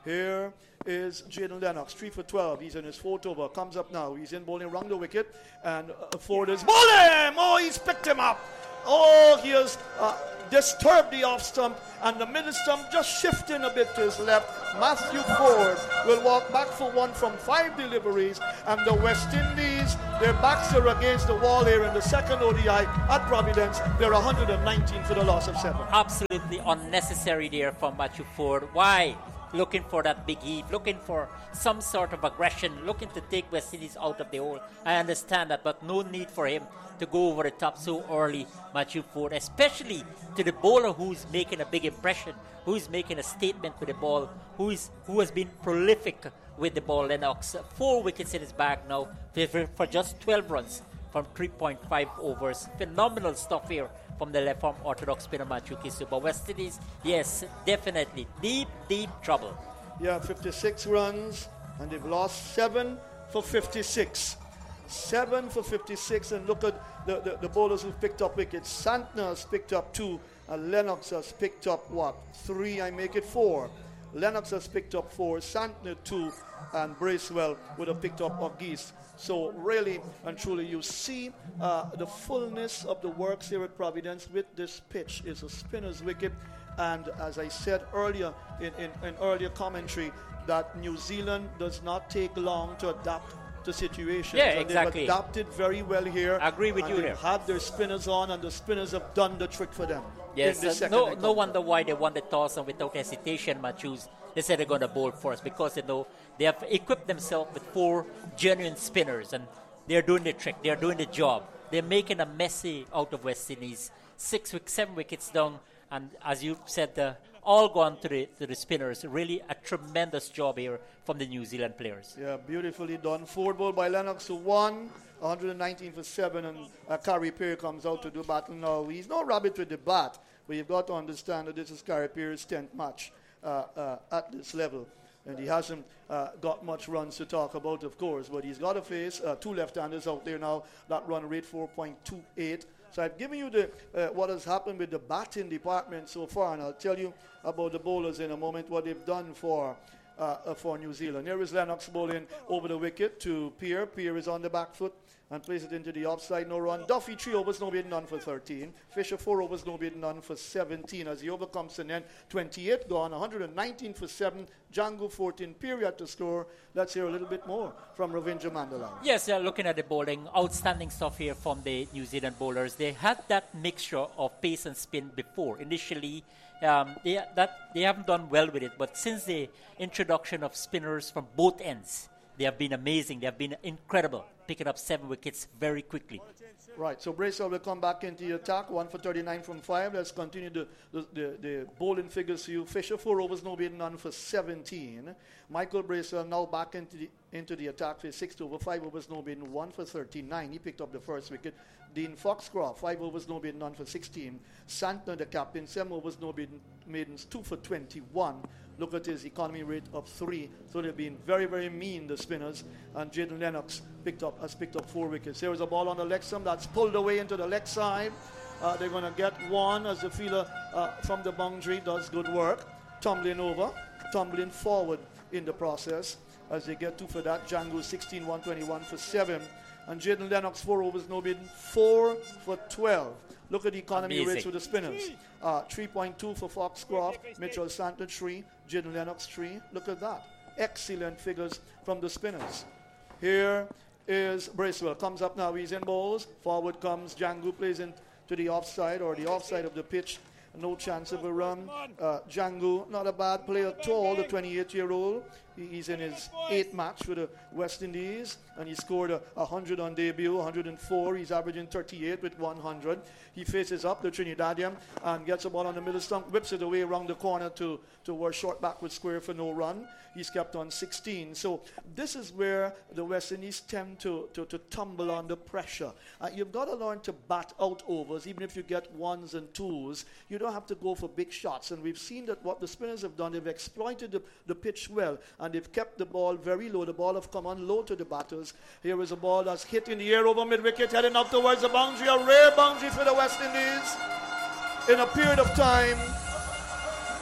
Here is Jaden Lennox, three for twelve. He's in his fourth over. Comes up now. He's in bowling around the wicket. And uh, Ford is bowling. Oh, he's picked him up. Oh, he has uh, disturbed the off stump. And the middle stump just shifting a bit to his left. Matthew Ford will walk back for one from five deliveries. And the West Indies, their backs are against the wall here in the second O D I at Providence. They're one hundred nineteen for the loss of seven. Absolutely unnecessary there from Matthew Ford. Why? Looking for that big heave, looking for some sort of aggression, looking to take West Indies out of the hole. I understand that, but no need for him to go over the top so early, Matthew Ford, especially to the bowler who's making a big impression, who's making a statement with the ball, who is who has been prolific with the ball. Lennox, four wickets in his bag now for, for just twelve runs from three point five overs. Phenomenal stuff here from the left-arm orthodox spinner Matthew Kisu. But West Indies, yes, definitely deep, deep trouble. Yeah, fifty-six runs, and they've lost seven for fifty-six. Seven for fifty-six, and look at the, the, the bowlers who've picked up wickets. Santner has picked up two, and Lennox has picked up what? Three, I make it four. Lennox has picked up four, Santner two, and Bracewell would have picked up Auguste. So really and truly, you see uh, the fullness of the works here at Providence with this pitch. Is a spinner's wicket, and as I said earlier in, in, in earlier commentary, that New Zealand does not take long to adapt to situations. Yeah, and exactly. They've adapted very well here. I agree with and you they've there. had their spinners on, and the spinners have done the trick for them. Yes, in the uh, second no, encounter. no wonder why they won the toss, and without hesitation, Matthews, they said they're going to bowl first because they know they have equipped themselves with four genuine spinners, and they're doing the trick. They're doing the job. They're making a messy out of West Indies. Six, seven wickets down, and as you said, uh, all gone to the to the spinners. Really a tremendous job here from the New Zealand players. Yeah, beautifully done. Forward ball by Lennox, who won one hundred nineteen for seven, and uh, Carey Perry comes out to do battle now. He's no rabbit with the bat, but you've got to understand that this is Carey Perry's tenth match uh, uh, at this level. And he hasn't uh, got much runs to talk about, of course, but he's got to face uh, two left-handers out there now that run rate four point two eight. So I've given you the uh, what has happened with the batting department so far, and I'll tell you about the bowlers in a moment, what they've done for uh, uh, for New Zealand. Here is Lennox bowling over the wicket to Pierre. Pierre is on the back foot and plays it into the offside, no run. Duffy, three overs, no bid, none for thirteen. Fisher, four overs, no bid, none for seventeen. As he overcomes an end, twenty-eight gone, one hundred nineteen for seven. Django, fourteen. Period to score. Let's hear a little bit more from Ravindra Mandala. Yes, uh, looking at the bowling, outstanding stuff here from the New Zealand bowlers. They had that mixture of pace and spin before. Initially, um, they, that, they haven't done well with it, but since the introduction of spinners from both ends, they have been amazing. They have been incredible, picking up seven wickets very quickly. Right, so Bracewell will come back into the attack. One for thirty-nine from five. Let's continue the, the, the, the bowling figures for you. Fisher, four overs, no bid, none for seventeen. Michael Bracewell now back into the, into the attack for six over, five overs, no bid, one for thirty-nine. He picked up the first wicket. Dean Foxcroft, five overs, no bid, none for sixteen. Santner, the captain, seven overs, no bid, maidens, two for twenty-one. Look at his economy rate of three. So they've been very, very mean, the spinners. And Jaden Lennox picked up has picked up four wickets. There is a ball on the leg stump that's pulled away into the leg side. Uh, they're going to get one as the fielder uh, from the boundary does good work. Tumbling over, tumbling forward in the process as they get two for that. Django sixteen, one twenty-one for seven. And Jaden Lennox, four overs, no bid, four for twelve. Look at the economy Amazing. rates for the spinners. Uh, three point two for Foxcroft, Mitchell Santner three, Jaden Lennox three. Look at that. Excellent figures from the spinners. Here is Bracewell. Comes up now. He's in balls. Forward comes Django, plays into the offside or the offside of the pitch. No chance of a run. Uh, Django, not a bad player at all, the twenty-eight-year-old. He, he's in his eighth match for the West Indies, and he scored a, a one hundred on debut, one hundred four. He's averaging thirty-eight with one hundred. He faces up the Trinidadian and gets a ball on the middle stump, whips it away around the corner to, to a short backward square for no run. He's kept on sixteen. So this is where the West Indies tend to, to, to tumble under pressure. Uh, you've got to learn to bat out overs, even if you get ones and twos. You don't have to go for big shots. And we've seen that what the spinners have done, they've exploited the, the pitch well, and they've kept the ball very low. The ball have come on low to the batters. Here is a ball that's hit in the air over mid-wicket, heading up towards the boundary. A rare boundary for the West Indies. In a period of time,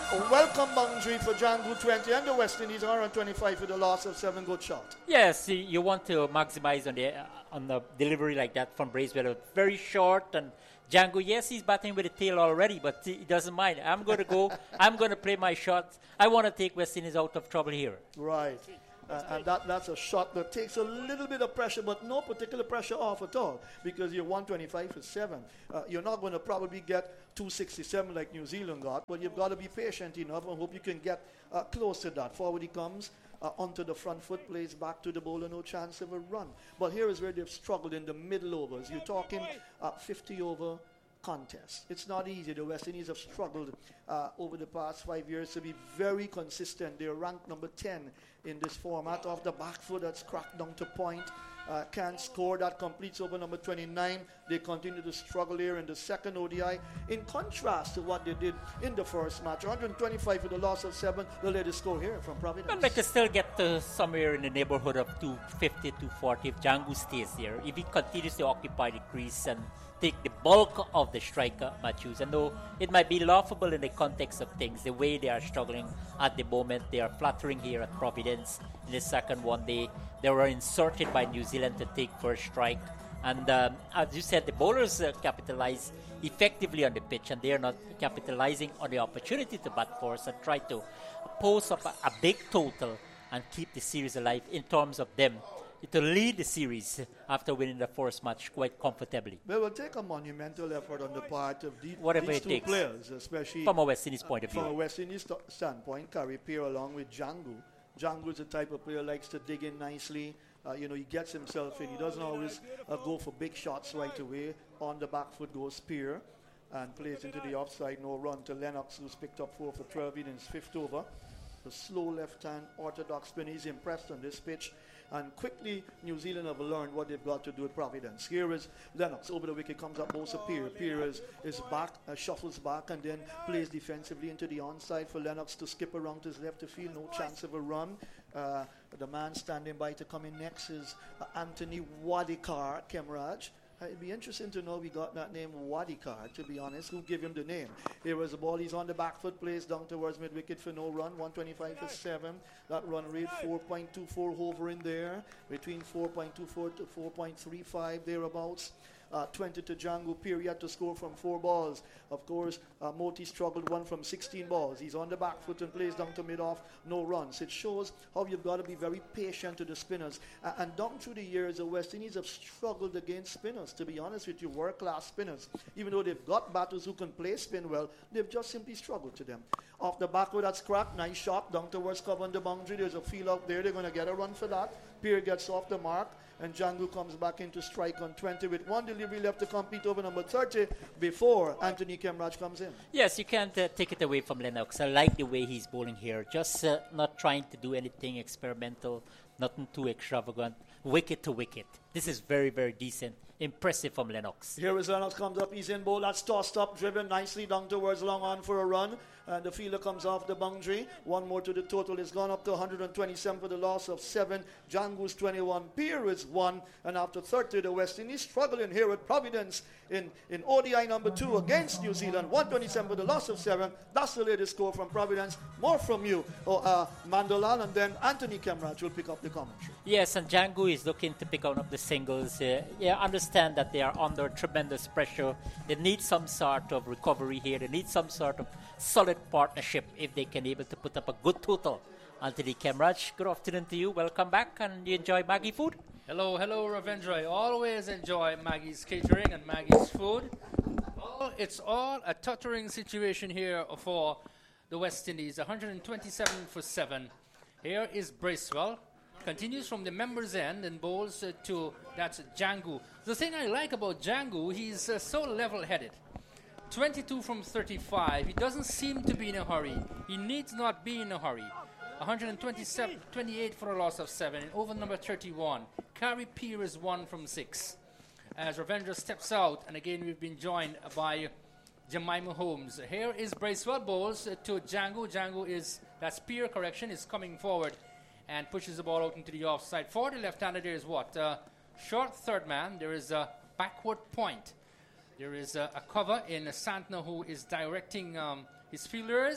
A welcome boundary for Django twenty and the West Indies one twenty-five for the loss of seven. Good shot. Yes, you, you want to maximize on the uh, on the delivery like that from Bracewell. Very short, and Django, yes, he's batting with the tail already, but he doesn't mind. I'm going to go. I'm going to play my shot. I want to take West Indies out of trouble here. Right. Uh, and that, that's a shot that takes a little bit of pressure, but no particular pressure off at all, because you're one twenty-five for seven. Uh, you're not going to probably get two sixty-seven like New Zealand got, but you've got to be patient enough and hope you can get uh, close to that. Forward he comes, uh, onto the front foot, plays back to the bowler, no chance of a run. But here is where they've struggled in the middle overs. You're talking uh, fifty over contest. It's not easy. The West Indies have struggled uh, over the past five years to be very consistent. They're ranked number ten in this format. Off the back foot, that's cracked down to point. Uh, can't score. That completes over number twenty-nine. They continue to struggle here in the second O D I. In contrast to what they did in the first match, one twenty-five for the loss of seven. The latest score here from Providence. But they can still get to somewhere in the neighborhood of two fifty, two forty if Django stays here. If he continues to occupy the crease and take the bulk of the striker, Matthews. And though it might be laughable in the context of things, the way they are struggling at the moment, they are fluttering here at Providence in the second one. They, they were inserted by New Zealand to take first strike. And um, as you said, the bowlers uh, capitalize effectively on the pitch, and they are not capitalizing on the opportunity to bat first and try to post up a, a big total and keep the series alive in terms of them to lead the series after winning the first match quite comfortably. Well, it will take a monumental effort on the part of the, Whatever these it two takes. players, especially From a West Indies point of view. From a West Indies st- standpoint, Curry pair along with Django. Django is the type of player who likes to dig in nicely. Uh, you know, he gets himself in. He doesn't always uh, go for big shots right away. On the back foot goes Spear and plays into the offside. No run to Lennox, who's picked up four for twelve in his fifth over. The slow left-hand orthodox spin. He's impressed on this pitch. And quickly, New Zealand have learned what they've got to do at Providence. Here is Lennox. Over the wicket comes up Bosa Peer. Peer is, is back, uh, shuffles back, and then plays defensively into the onside for Lennox to skip around to his left to field. No chance of a run. Uh, the man standing by to come in next is uh, Anthony Wadikar Kemraj. Uh, it'd be interesting to know we got that name Wadikar, to be honest. Who gave him the name? Here was the ball. He's on the back foot, plays down towards mid-wicket for no run. one twenty-five for seven. That run rate four point two four hovering there. Between four point two four to four point three five thereabouts. Uh, twenty to Django period to score from four balls. Of course, uh, Moti struggled one from sixteen balls. He's on the back foot and plays down to mid-off, no runs. It shows how you've got to be very patient to the spinners. Uh, and down through the years, the West Indies have struggled against spinners, to be honest with you, world-class spinners. Even though they've got batters who can play spin well, they've just simply struggled to them. Off the back with that scrap, nice shot, down towards cover on the boundary. There's a field out there. They're going to get a run for that. Pierre gets off the mark, and Django comes back into strike on twenty with one delivery left to complete over number thirty before Anthony Kemraj comes in. Yes, you can't uh, take it away from Lennox. I like the way he's bowling here. Just uh, not trying to do anything experimental, nothing too extravagant. Wicket to wicket. This is very, very decent. Impressive from Lennox. Here is Lennox, comes up, he's in bowl, that's tossed up, driven nicely down towards long on for a run. And the fielder comes off the boundary. One more to the total. It's gone up to one twenty-seven for the loss of seven. Django's twenty-one. Pierre is one. And after thirty, the West Indies struggling here at Providence in, in O D I number two against New Zealand. one twenty-seven for the loss of seven. That's the latest score from Providence. More from you, oh, uh, Mandolal, and then Anthony Kemraj will pick up the commentary. Yes, and Django is looking to pick up the singles. Uh, yeah, understand that they are under tremendous pressure. They need some sort of recovery here. They need some sort of solid partnership if they can able to put up a good total. Anthony Kemraj, good afternoon to you. Welcome back, and you enjoy Maggie food? Hello, hello, Ravindra. I always enjoy Maggie's catering and Maggie's food. Oh, it's all a tottering situation here for the West Indies. one twenty-seven for seven. Here is Bracewell. Continues from the members' end and bowls uh, to, that's Django. The thing I like about Django, he's uh, so level-headed. twenty-two from thirty-five. He doesn't seem to be in a hurry. He needs not be in a hurry. one twenty-seven, twenty-eight for a loss of seven. And over number thirty-one. Carrie Peer is one from six. As Ravindra steps out, and again we've been joined by Jemima Holmes. Here is Bracewell bowls uh, to Django. Django is, that's Peer, correction, is coming forward and pushes the ball out into the offside. For the left-hander, there is what? Uh, short third man. There is a backward point. There is a, a cover in Santner who is directing um, his fielders.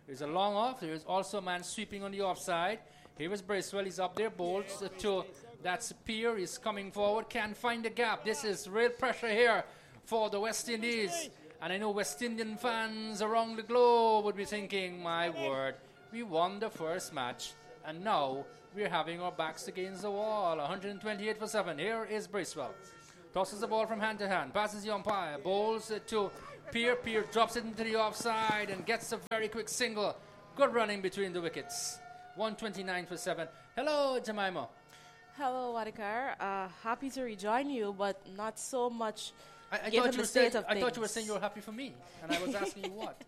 There's a long off. There's also a man sweeping on the offside. Here is Bracewell. He's up there. Bolts uh, to that's Peer. He's coming forward. Can't find the gap. This is real pressure here for the West Indies. And I know West Indian fans around the globe would be thinking, my word, we won the first match. And now we're having our backs against the wall. one twenty-eight for seven. Here is Bracewell. Tosses the ball from hand to hand. Passes the umpire. Bowls it to Peer. Peer drops it into the offside and gets a very quick single. Good running between the wickets. one twenty-nine for seven. Hello, Jemima. Hello, Wadikar. Uh, happy to rejoin you, but not so much I, I, given thought you, the were state saying, of I things. thought you were saying you were happy for me. And I was asking you what.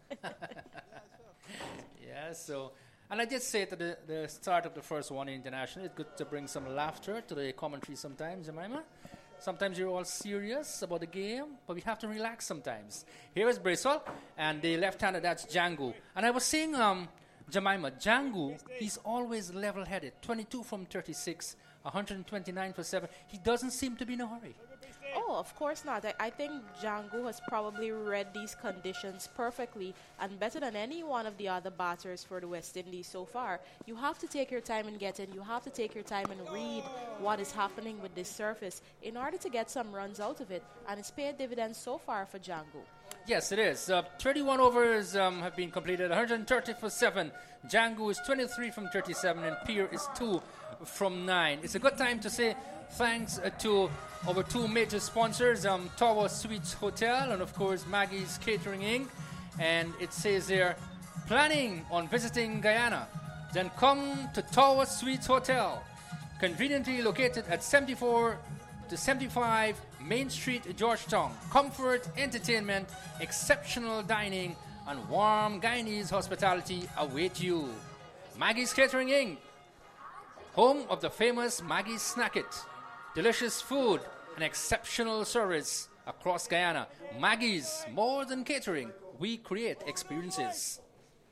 Yeah, so... And I did say at the, the start of the first one international, it's good to bring some laughter to the commentary sometimes, Jemima. Sometimes you're all serious about the game, but we have to relax sometimes. Here is Bracewell, and the left-hander, that's Django. And I was saying, um, Jemima, Django, he's always level-headed. twenty-two from thirty-six, one twenty-nine for seven. He doesn't seem to be in a hurry. Oh, of course not. I, I think Django has probably read these conditions perfectly and better than any one of the other batters for the West Indies so far. You have to take your time and get in. You have to take your time and read what is happening with this surface in order to get some runs out of it. And it's paid dividends so far for Django. Yes, it is. Uh, thirty-one overs um, have been completed, one thirty for seven. Django is twenty-three from thirty-seven, and Peer is two from nine. It's a good time to say thanks uh, to our two major sponsors, um, Tower Suites Hotel and, of course, Maggie's Catering Incorporated. And it says there, planning on visiting Guyana? Then come to Tower Suites Hotel, conveniently located at seventy-four to seventy-five Main Street, Georgetown. Comfort, entertainment, exceptional dining, and warm Guyanese hospitality await you. Maggie's Catering Incorporated, home of the famous Maggie's Snack It. Delicious food and exceptional service across Guyana. Maggie's, more than catering, we create experiences.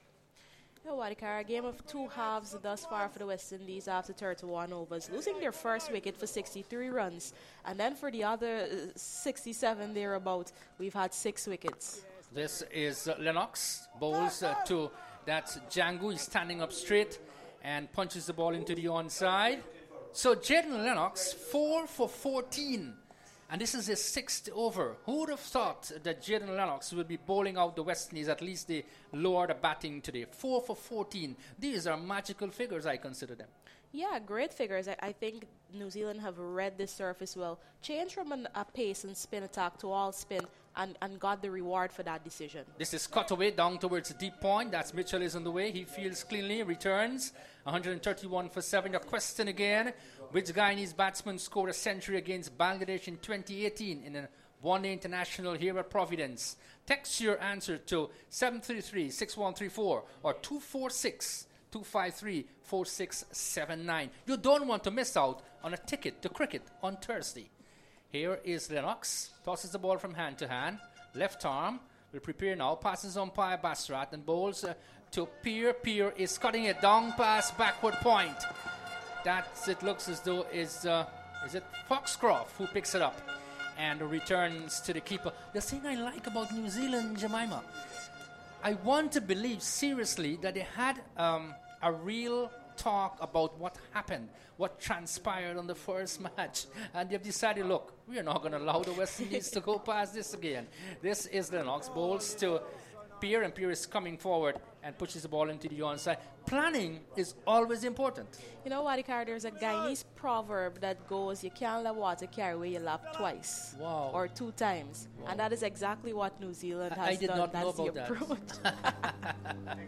Yo, Wadikar, a game of two halves thus far for the West Indies after thirty-one overs, losing their first wicket for sixty-three runs. And then for the other uh, sixty-seven thereabout, we've had six wickets. This is uh, Lennox, bowls uh, to, that's Django. He's standing up straight and punches the ball into the onside. So Jaden Lennox, four for fourteen. And this is his sixth over. Who would have thought that Jaden Lennox would be bowling out the West Indies, at least the lower the batting today? four for fourteen. These are magical figures, I consider them. Yeah, great figures. I, I think New Zealand have read this surface well. Changed from an, a pace and spin attack to all spin and, and got the reward for that decision. This is cut away down towards the deep point. That's Mitchell is on the way. He fields cleanly, returns. one thirty-one for seven. Your question again. Which Guyanese batsman scored a century against Bangladesh in twenty eighteen in a one-day international here at Providence? Text your answer to seven three three, six one three four or two four six, two five three, four six seven nine. You don't want to miss out on a ticket to cricket on Thursday. Here is Lennox. Tosses the ball from hand to hand. Left arm. Will prepare now. Passes umpire Basrat and bowls uh, to Peer. Peer is cutting it down past backward point. That, it looks as though, is uh, is it Foxcroft who picks it up and returns to the keeper. The thing I like about New Zealand, Jemima, I want to believe seriously that they had um, a real talk about what happened, what transpired on the first match. And they've decided, look, we are not going to allow the West Indies to go past this again. This is Lennox. Bowls to Peer, and Peer is coming forward and pushes the ball into the onside. Planning is always important. You know, Wadikar, there's a Guyanese proverb that goes, you can't let water carry away your lap twice. Wow. Or two times. Wow. And that is exactly what New Zealand I, has I did done. not That's know the about approach. that.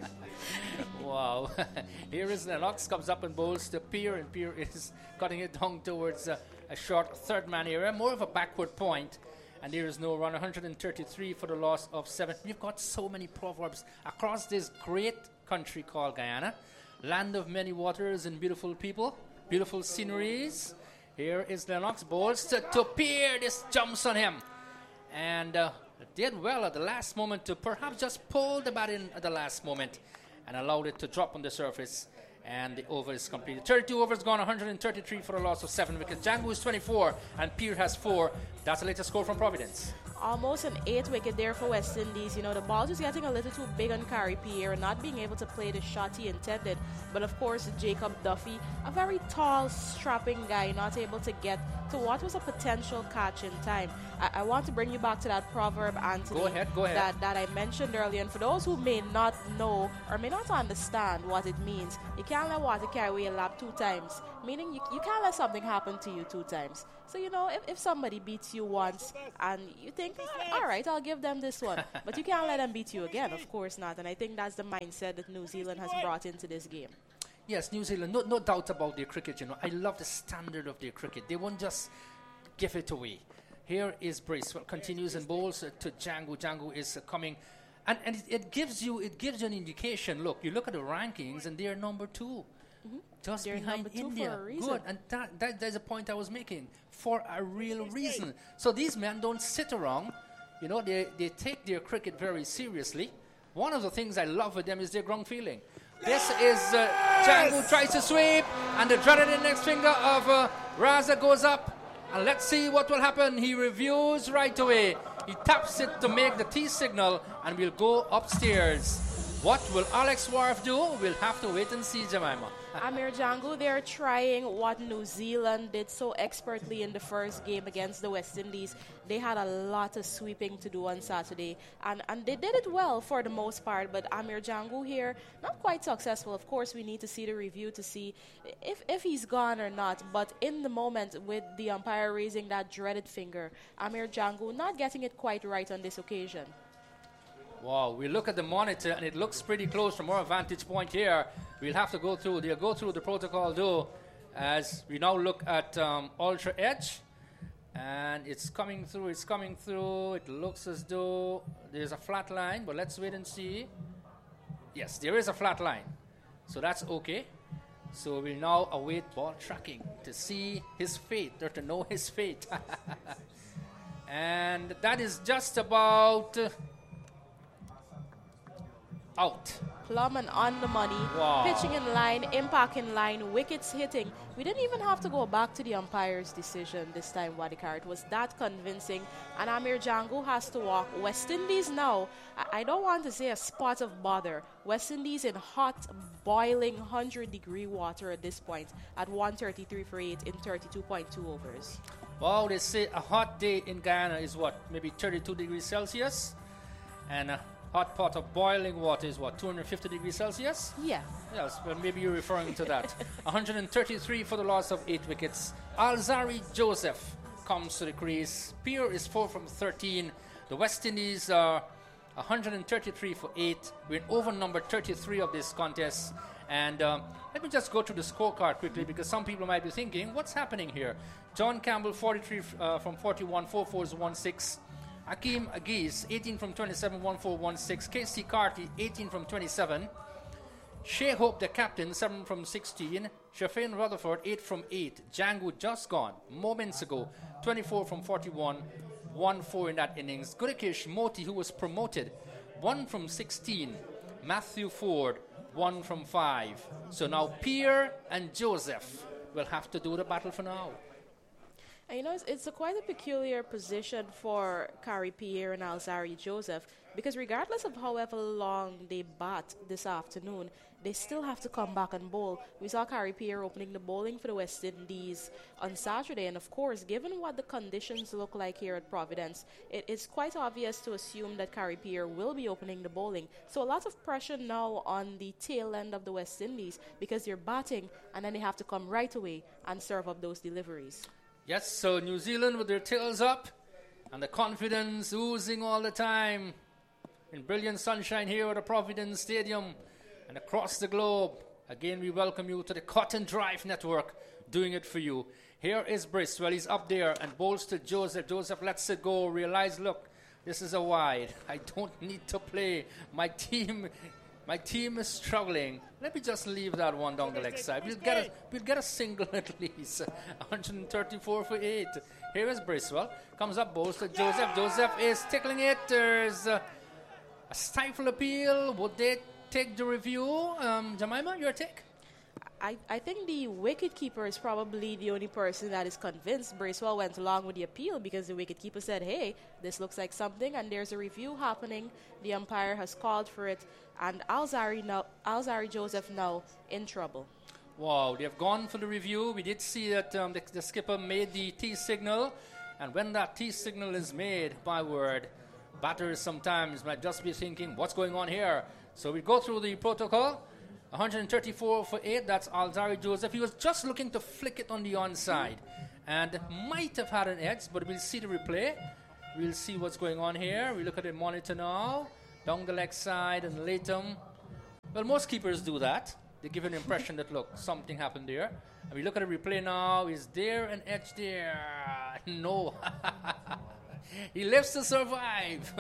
Wow. Here is Lennox, comes up and bowls to Peer, and Peer is cutting it down towards uh, a short third man area, more of a backward point. And there is no run, one thirty-three for the loss of seven. We've got so many proverbs across this great country called Guyana. Land of many waters and beautiful people, beautiful sceneries. Here is Lennox, bowls to, to Peer. This jumps on him. And uh, did well at the last moment to perhaps just pull the bat in at the last moment and allowed it to drop on the surface. And the over is completed. thirty-two overs gone, one thirty-three for a loss of seven wickets. Django is twenty-four and Peer has four. That's the latest score from Providence. Almost an eight wicket there for West Indies. You know, the ball just getting a little too big on Kari Pierre, not being able to play the shot he intended. But of course, Jacob Duffy, a very tall, strapping guy, not able to get to what was a potential catch in time. I, I want to bring you back to that proverb, Anthony. Go ahead, go ahead. That, that I mentioned earlier. And for those who may not know or may not understand what it means, you can't let water carry away a lap two times. Meaning you, you can't let something happen to you two times. So, you know, if, if somebody beats you once and you think, all right, I'll give them this one. But you can't let them beat you again. Of course not. And I think that's the mindset that New Zealand has brought into this game. Yes, New Zealand, no, no doubt about their cricket, you know. I love the standard of their cricket. They won't just give it away. Here is Bracewell, continues and bowls uh, to Django. Django is uh, coming. And, and it, it gives you it gives you an indication. Look, you look at the rankings and they're number two. Mm-hmm. Just they're behind number two India. for a reason. Good. And that, that that's a point I was making. For a real reason. So these men don't sit around. You know, they, they take their cricket very seriously. One of the things I love with them is their ground feeling. This is uh, Django tries to sweep, and the dreaded index finger of uh, Raza goes up. And let's see what will happen. He reviews right away. He taps it to make the T signal, and we'll go upstairs. What will Alex Wharf do? We'll have to wait and see, Jemima. Amir Django, they're trying what New Zealand did so expertly in the first game against the West Indies. They had a lot of sweeping to do on Saturday, and, and they did it well for the most part, but Amir Django here, not quite successful. Of course, we need to see the review to see if, if he's gone or not, but in the moment with the umpire raising that dreaded finger, Amir Django not getting it quite right on this occasion. Wow, we look at the monitor and it looks pretty close from our vantage point here. We'll have to go through, they'll go through the protocol though, as we now look at um, Ultra Edge. And it's coming through, it's coming through. It looks as though there's a flat line, but let's wait and see. Yes, there is a flat line. So that's okay. So we'll now await ball tracking to see his fate, or to know his fate. And that is just about... Uh, out. Plum and on the money, wow. Pitching in line, impact in line, wickets hitting. We didn't even have to go back to the umpire's decision this time, Wadikar. It was that convincing. And Amir Django has to walk. West Indies now, I, I don't want to say a spot of bother. West Indies in hot, boiling, one hundred degree water at this point at one thirty-three for eight in thirty-two point two overs. Wow, they say a hot day in Guyana is what, maybe thirty-two degrees Celsius? And a hot pot of boiling water is what, two hundred fifty degrees Celsius? Yeah. Yes, well, maybe you're referring to that. one hundred thirty-three for the loss of eight wickets. Alzari Joseph comes to the crease. Pierre is four from thirteen. The West Indies are one hundred thirty-three for eight. We're in over number thirty-three of this contest. And um, let me just go through the scorecard quickly, because some people might be thinking, what's happening here? John Campbell, forty-three uh, from forty-one, four fours, one six. Hakeem Agiz, eighteen from twenty-seven, one four one six. K C Carty, eighteen from twenty-seven. Shea Hope, the captain, seven from sixteen. Shafin Rutherford, eight from eight. Django just gone moments ago, twenty-four from forty-one, one four in that innings. Gudakesh Moti, who was promoted, one from sixteen. Matthew Ford, one from five. So now Pierre and Joseph will have to do the battle for now. And you know, it's, it's a quite a peculiar position for Kari Pierre and Alzari Joseph, because regardless of however long they bat this afternoon, they still have to come back and bowl. We saw Kari Pierre opening the bowling for the West Indies on Saturday, and of course, given what the conditions look like here at Providence, it is quite obvious to assume that Kari Pierre will be opening the bowling. So a lot of pressure now on the tail end of the West Indies, because they're batting, and then they have to come right away and serve up those deliveries. Yes, so New Zealand with their tails up and the confidence oozing all the time in brilliant sunshine here at the Providence Stadium and across the globe. Again, we welcome you to the Cotton Drive Network, doing it for you. Here is Bracewell. He's up there and bowls to Joseph. Joseph lets it go. Realize, look, this is a wide. I don't need to play. My team... My team is struggling. Let me just leave that one down the leg side. We'll get a, we'll get a single at least. one hundred thirty-four for eight. Here is Bracewell. Comes up, bowls to Joseph. Joseph is tickling it. There's a, a stifle appeal. Would they take the review? Um, Jemima, your take? I, I think the wicketkeeper is probably the only person that is convinced. Bracewell went along with the appeal because the wicketkeeper said, hey, this looks like something, and there's a review happening. The umpire has called for it, and Alzarri, now, Alzarri Joseph now in trouble. Wow, they have gone for the review. We did see that um, the, the skipper made the T signal, and when that T signal is made, by word, batters sometimes might just be thinking, what's going on here? So we go through the protocol. one thirty-four for eight, that's Alzarri Joseph. He was just looking to flick it on the onside and might have had an edge, but we'll see the replay. We'll see what's going on here. We look at the monitor now, down the leg side and Latham. Well, most keepers do that. They give an impression that, look, something happened there. And we look at the replay now. Is there an edge there? No. He lives to survive.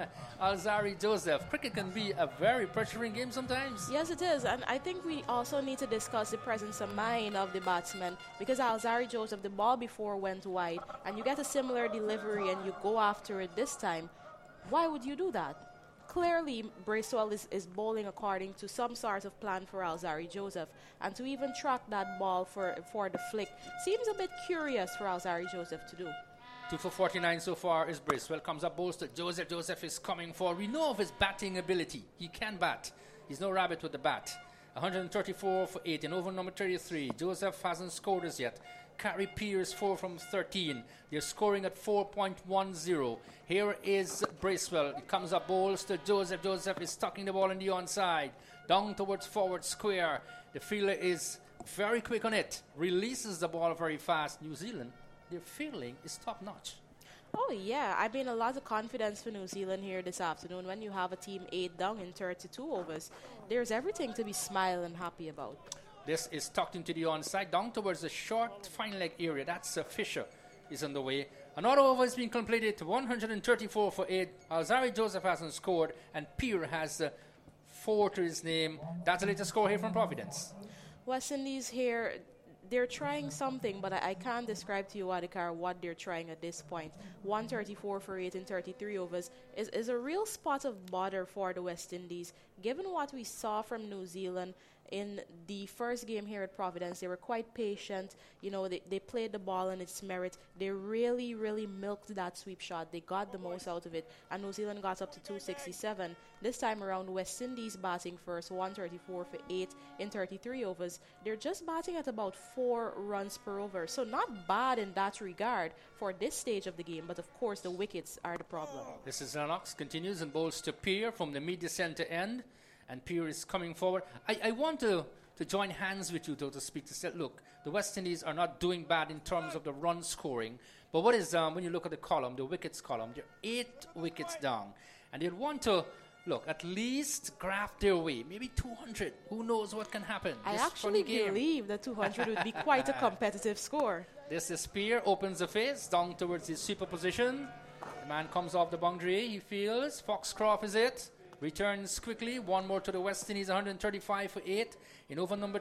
Alzarri Joseph. Cricket can be a very pressuring game sometimes. Yes, it is. And I think we also need to discuss the presence of mind of the batsman, because Alzarri Joseph, the ball before went wide, and you get a similar delivery and you go after it this time. Why would you do that? Clearly, Bracewell is, is bowling according to some sort of plan for Alzarri Joseph. And to even track that ball for, for the flick seems a bit curious for Alzarri Joseph to do. Two for forty-nine so far is Bracewell. Comes up bolster. Joseph. Joseph is coming for. We know of his batting ability. He can bat. He's no rabbit with the bat. one thirty-four for eight in over number thirty-three. Joseph hasn't scored as yet. Carrie Pierce four from thirteen. They're scoring at four point one zero. Here is Bracewell. It comes up bowls to Joseph. Joseph is tucking the ball in the onside. Down towards forward square. The fielder is very quick on it. Releases the ball very fast. New Zealand, their fielding is top notch. Oh, yeah. I mean, a lot of confidence for New Zealand here this afternoon. When you have a team eight down in thirty-two overs, there's everything to be smiling and happy about. This is tucked into the onside, down towards the short fine leg area. That's uh, Fisher is on the way. Another over is being completed to one thirty-four for eight. Alzarri Joseph hasn't scored, and Pierre has uh, four to his name. That's the latest score here from Providence. West Indies here, they're trying something, but I, I can't describe to you, Adhikar, what they're trying at this point. one thirty-four for eight in thirty-three overs is, is a real spot of bother for the West Indies. Given what we saw from New Zealand in the first game here at Providence, they were quite patient. You know, they, they played the ball in its merit. They really, really milked that sweep shot. They got the most out of it. And New Zealand got up to two sixty-seven. This time around, West Indies batting first, one thirty-four for eight in thirty-three overs. They're just batting at about four runs per over. So not bad in that regard for this stage of the game. But of course, the wickets are the problem. This is Lennox, continues and bowls to Pierre from the mid-center end. And Pierre is coming forward. I, I want to, to join hands with you, though, to speak to say, look, the West Indies are not doing bad in terms of the run scoring. But what is, um, when you look at the column, the wickets column, they're eight wickets down. And they'd want to, look, at least graft their way. Maybe two hundred. Who knows what can happen? I this actually believe that two hundred would be quite a competitive score. This is Pierre, opens the face, down towards his sweeper position. The man comes off the boundary, he feels. Foxcroft is it. Returns quickly. One more to the West Indies, one thirty-five for eight. In over number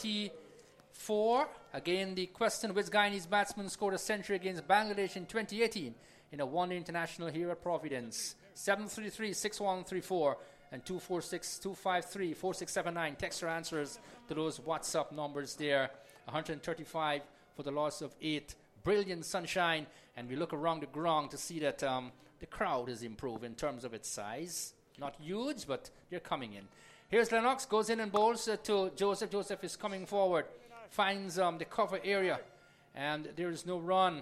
thirty-four. Again, the question, which Guyanese batsman scored a century against Bangladesh in twenty eighteen in a one-day international here at Providence? seven three three, six one three four and two four six, two five three, four six seven nine. Text your answers to those WhatsApp numbers there. one thirty-five for the loss of eight. Brilliant sunshine. And we look around the ground to see that um, the crowd has improved in terms of its size. Not huge, but they're coming in. Here's Lennox, goes in and bowls uh, to Joseph. Joseph is coming forward, finds um, the cover area, and there is no run,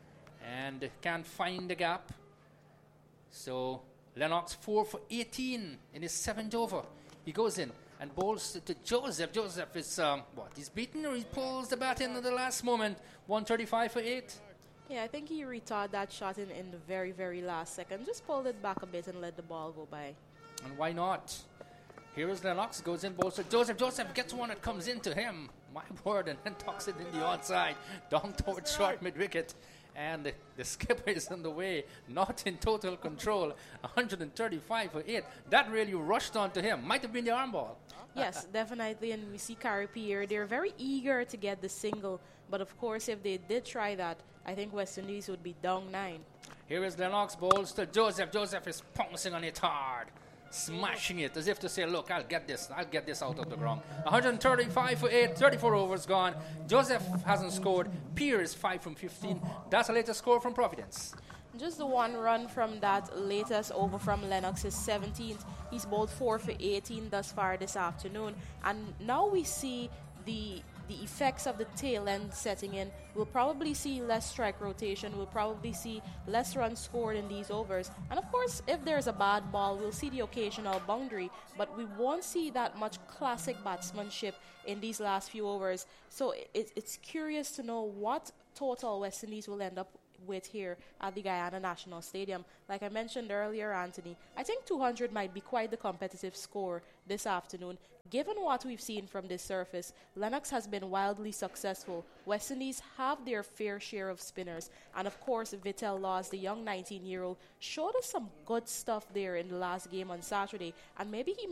and can't find the gap. So Lennox four for eighteen in his seventh over. He goes in and bowls to Joseph. Joseph is, um, what, he's beaten or he pulls the bat in at the last moment. one thirty-five for eight. Yeah, I think he retarded that shot in, in the very, very last second. Just pulled it back a bit and let the ball go by. And why not? Here is Lennox, goes in, bowls to Joseph. Joseph gets one that comes into him. My word, and then tucks it in the onside. Down towards short mid-wicket. And the, the skipper is on the way, not in total control. one thirty-five for eight. That really rushed onto him. Might have been the arm ball. Yes, definitely. And we see Carrie Pierre. They're very eager to get the single. But of course, if they did try that, I think West Indies would be down nine. Here is Lennox, bowls to Joseph. Joseph is pouncing on it hard. smashing it as if to say, look, I'll get this, I'll get this out of the ground. one thirty-five for eight, thirty-four overs gone. Joseph hasn't scored. Pierce five from fifteen. That's the latest score from Providence. Just the one run from that latest over from Lennox, his seventeenth. He's bowled four for eighteen thus far this afternoon. And now we see the the effects of the tail end setting in. We'll probably see less strike rotation. We'll probably see less runs scored in these overs. And of course, if there's a bad ball, we'll see the occasional boundary. But we won't see that much classic batsmanship in these last few overs. So it, it's curious to know what total West Indies will end up with here at the Guyana National Stadium. Like I mentioned earlier, Anthony, I think two hundred might be quite the competitive score this afternoon. Given what we've seen from this surface, Lennox has been wildly successful. West Indies have their fair share of spinners. And of course, Vittel Laws, the young nineteen-year-old, showed us some good stuff there in the last game on Saturday. And maybe he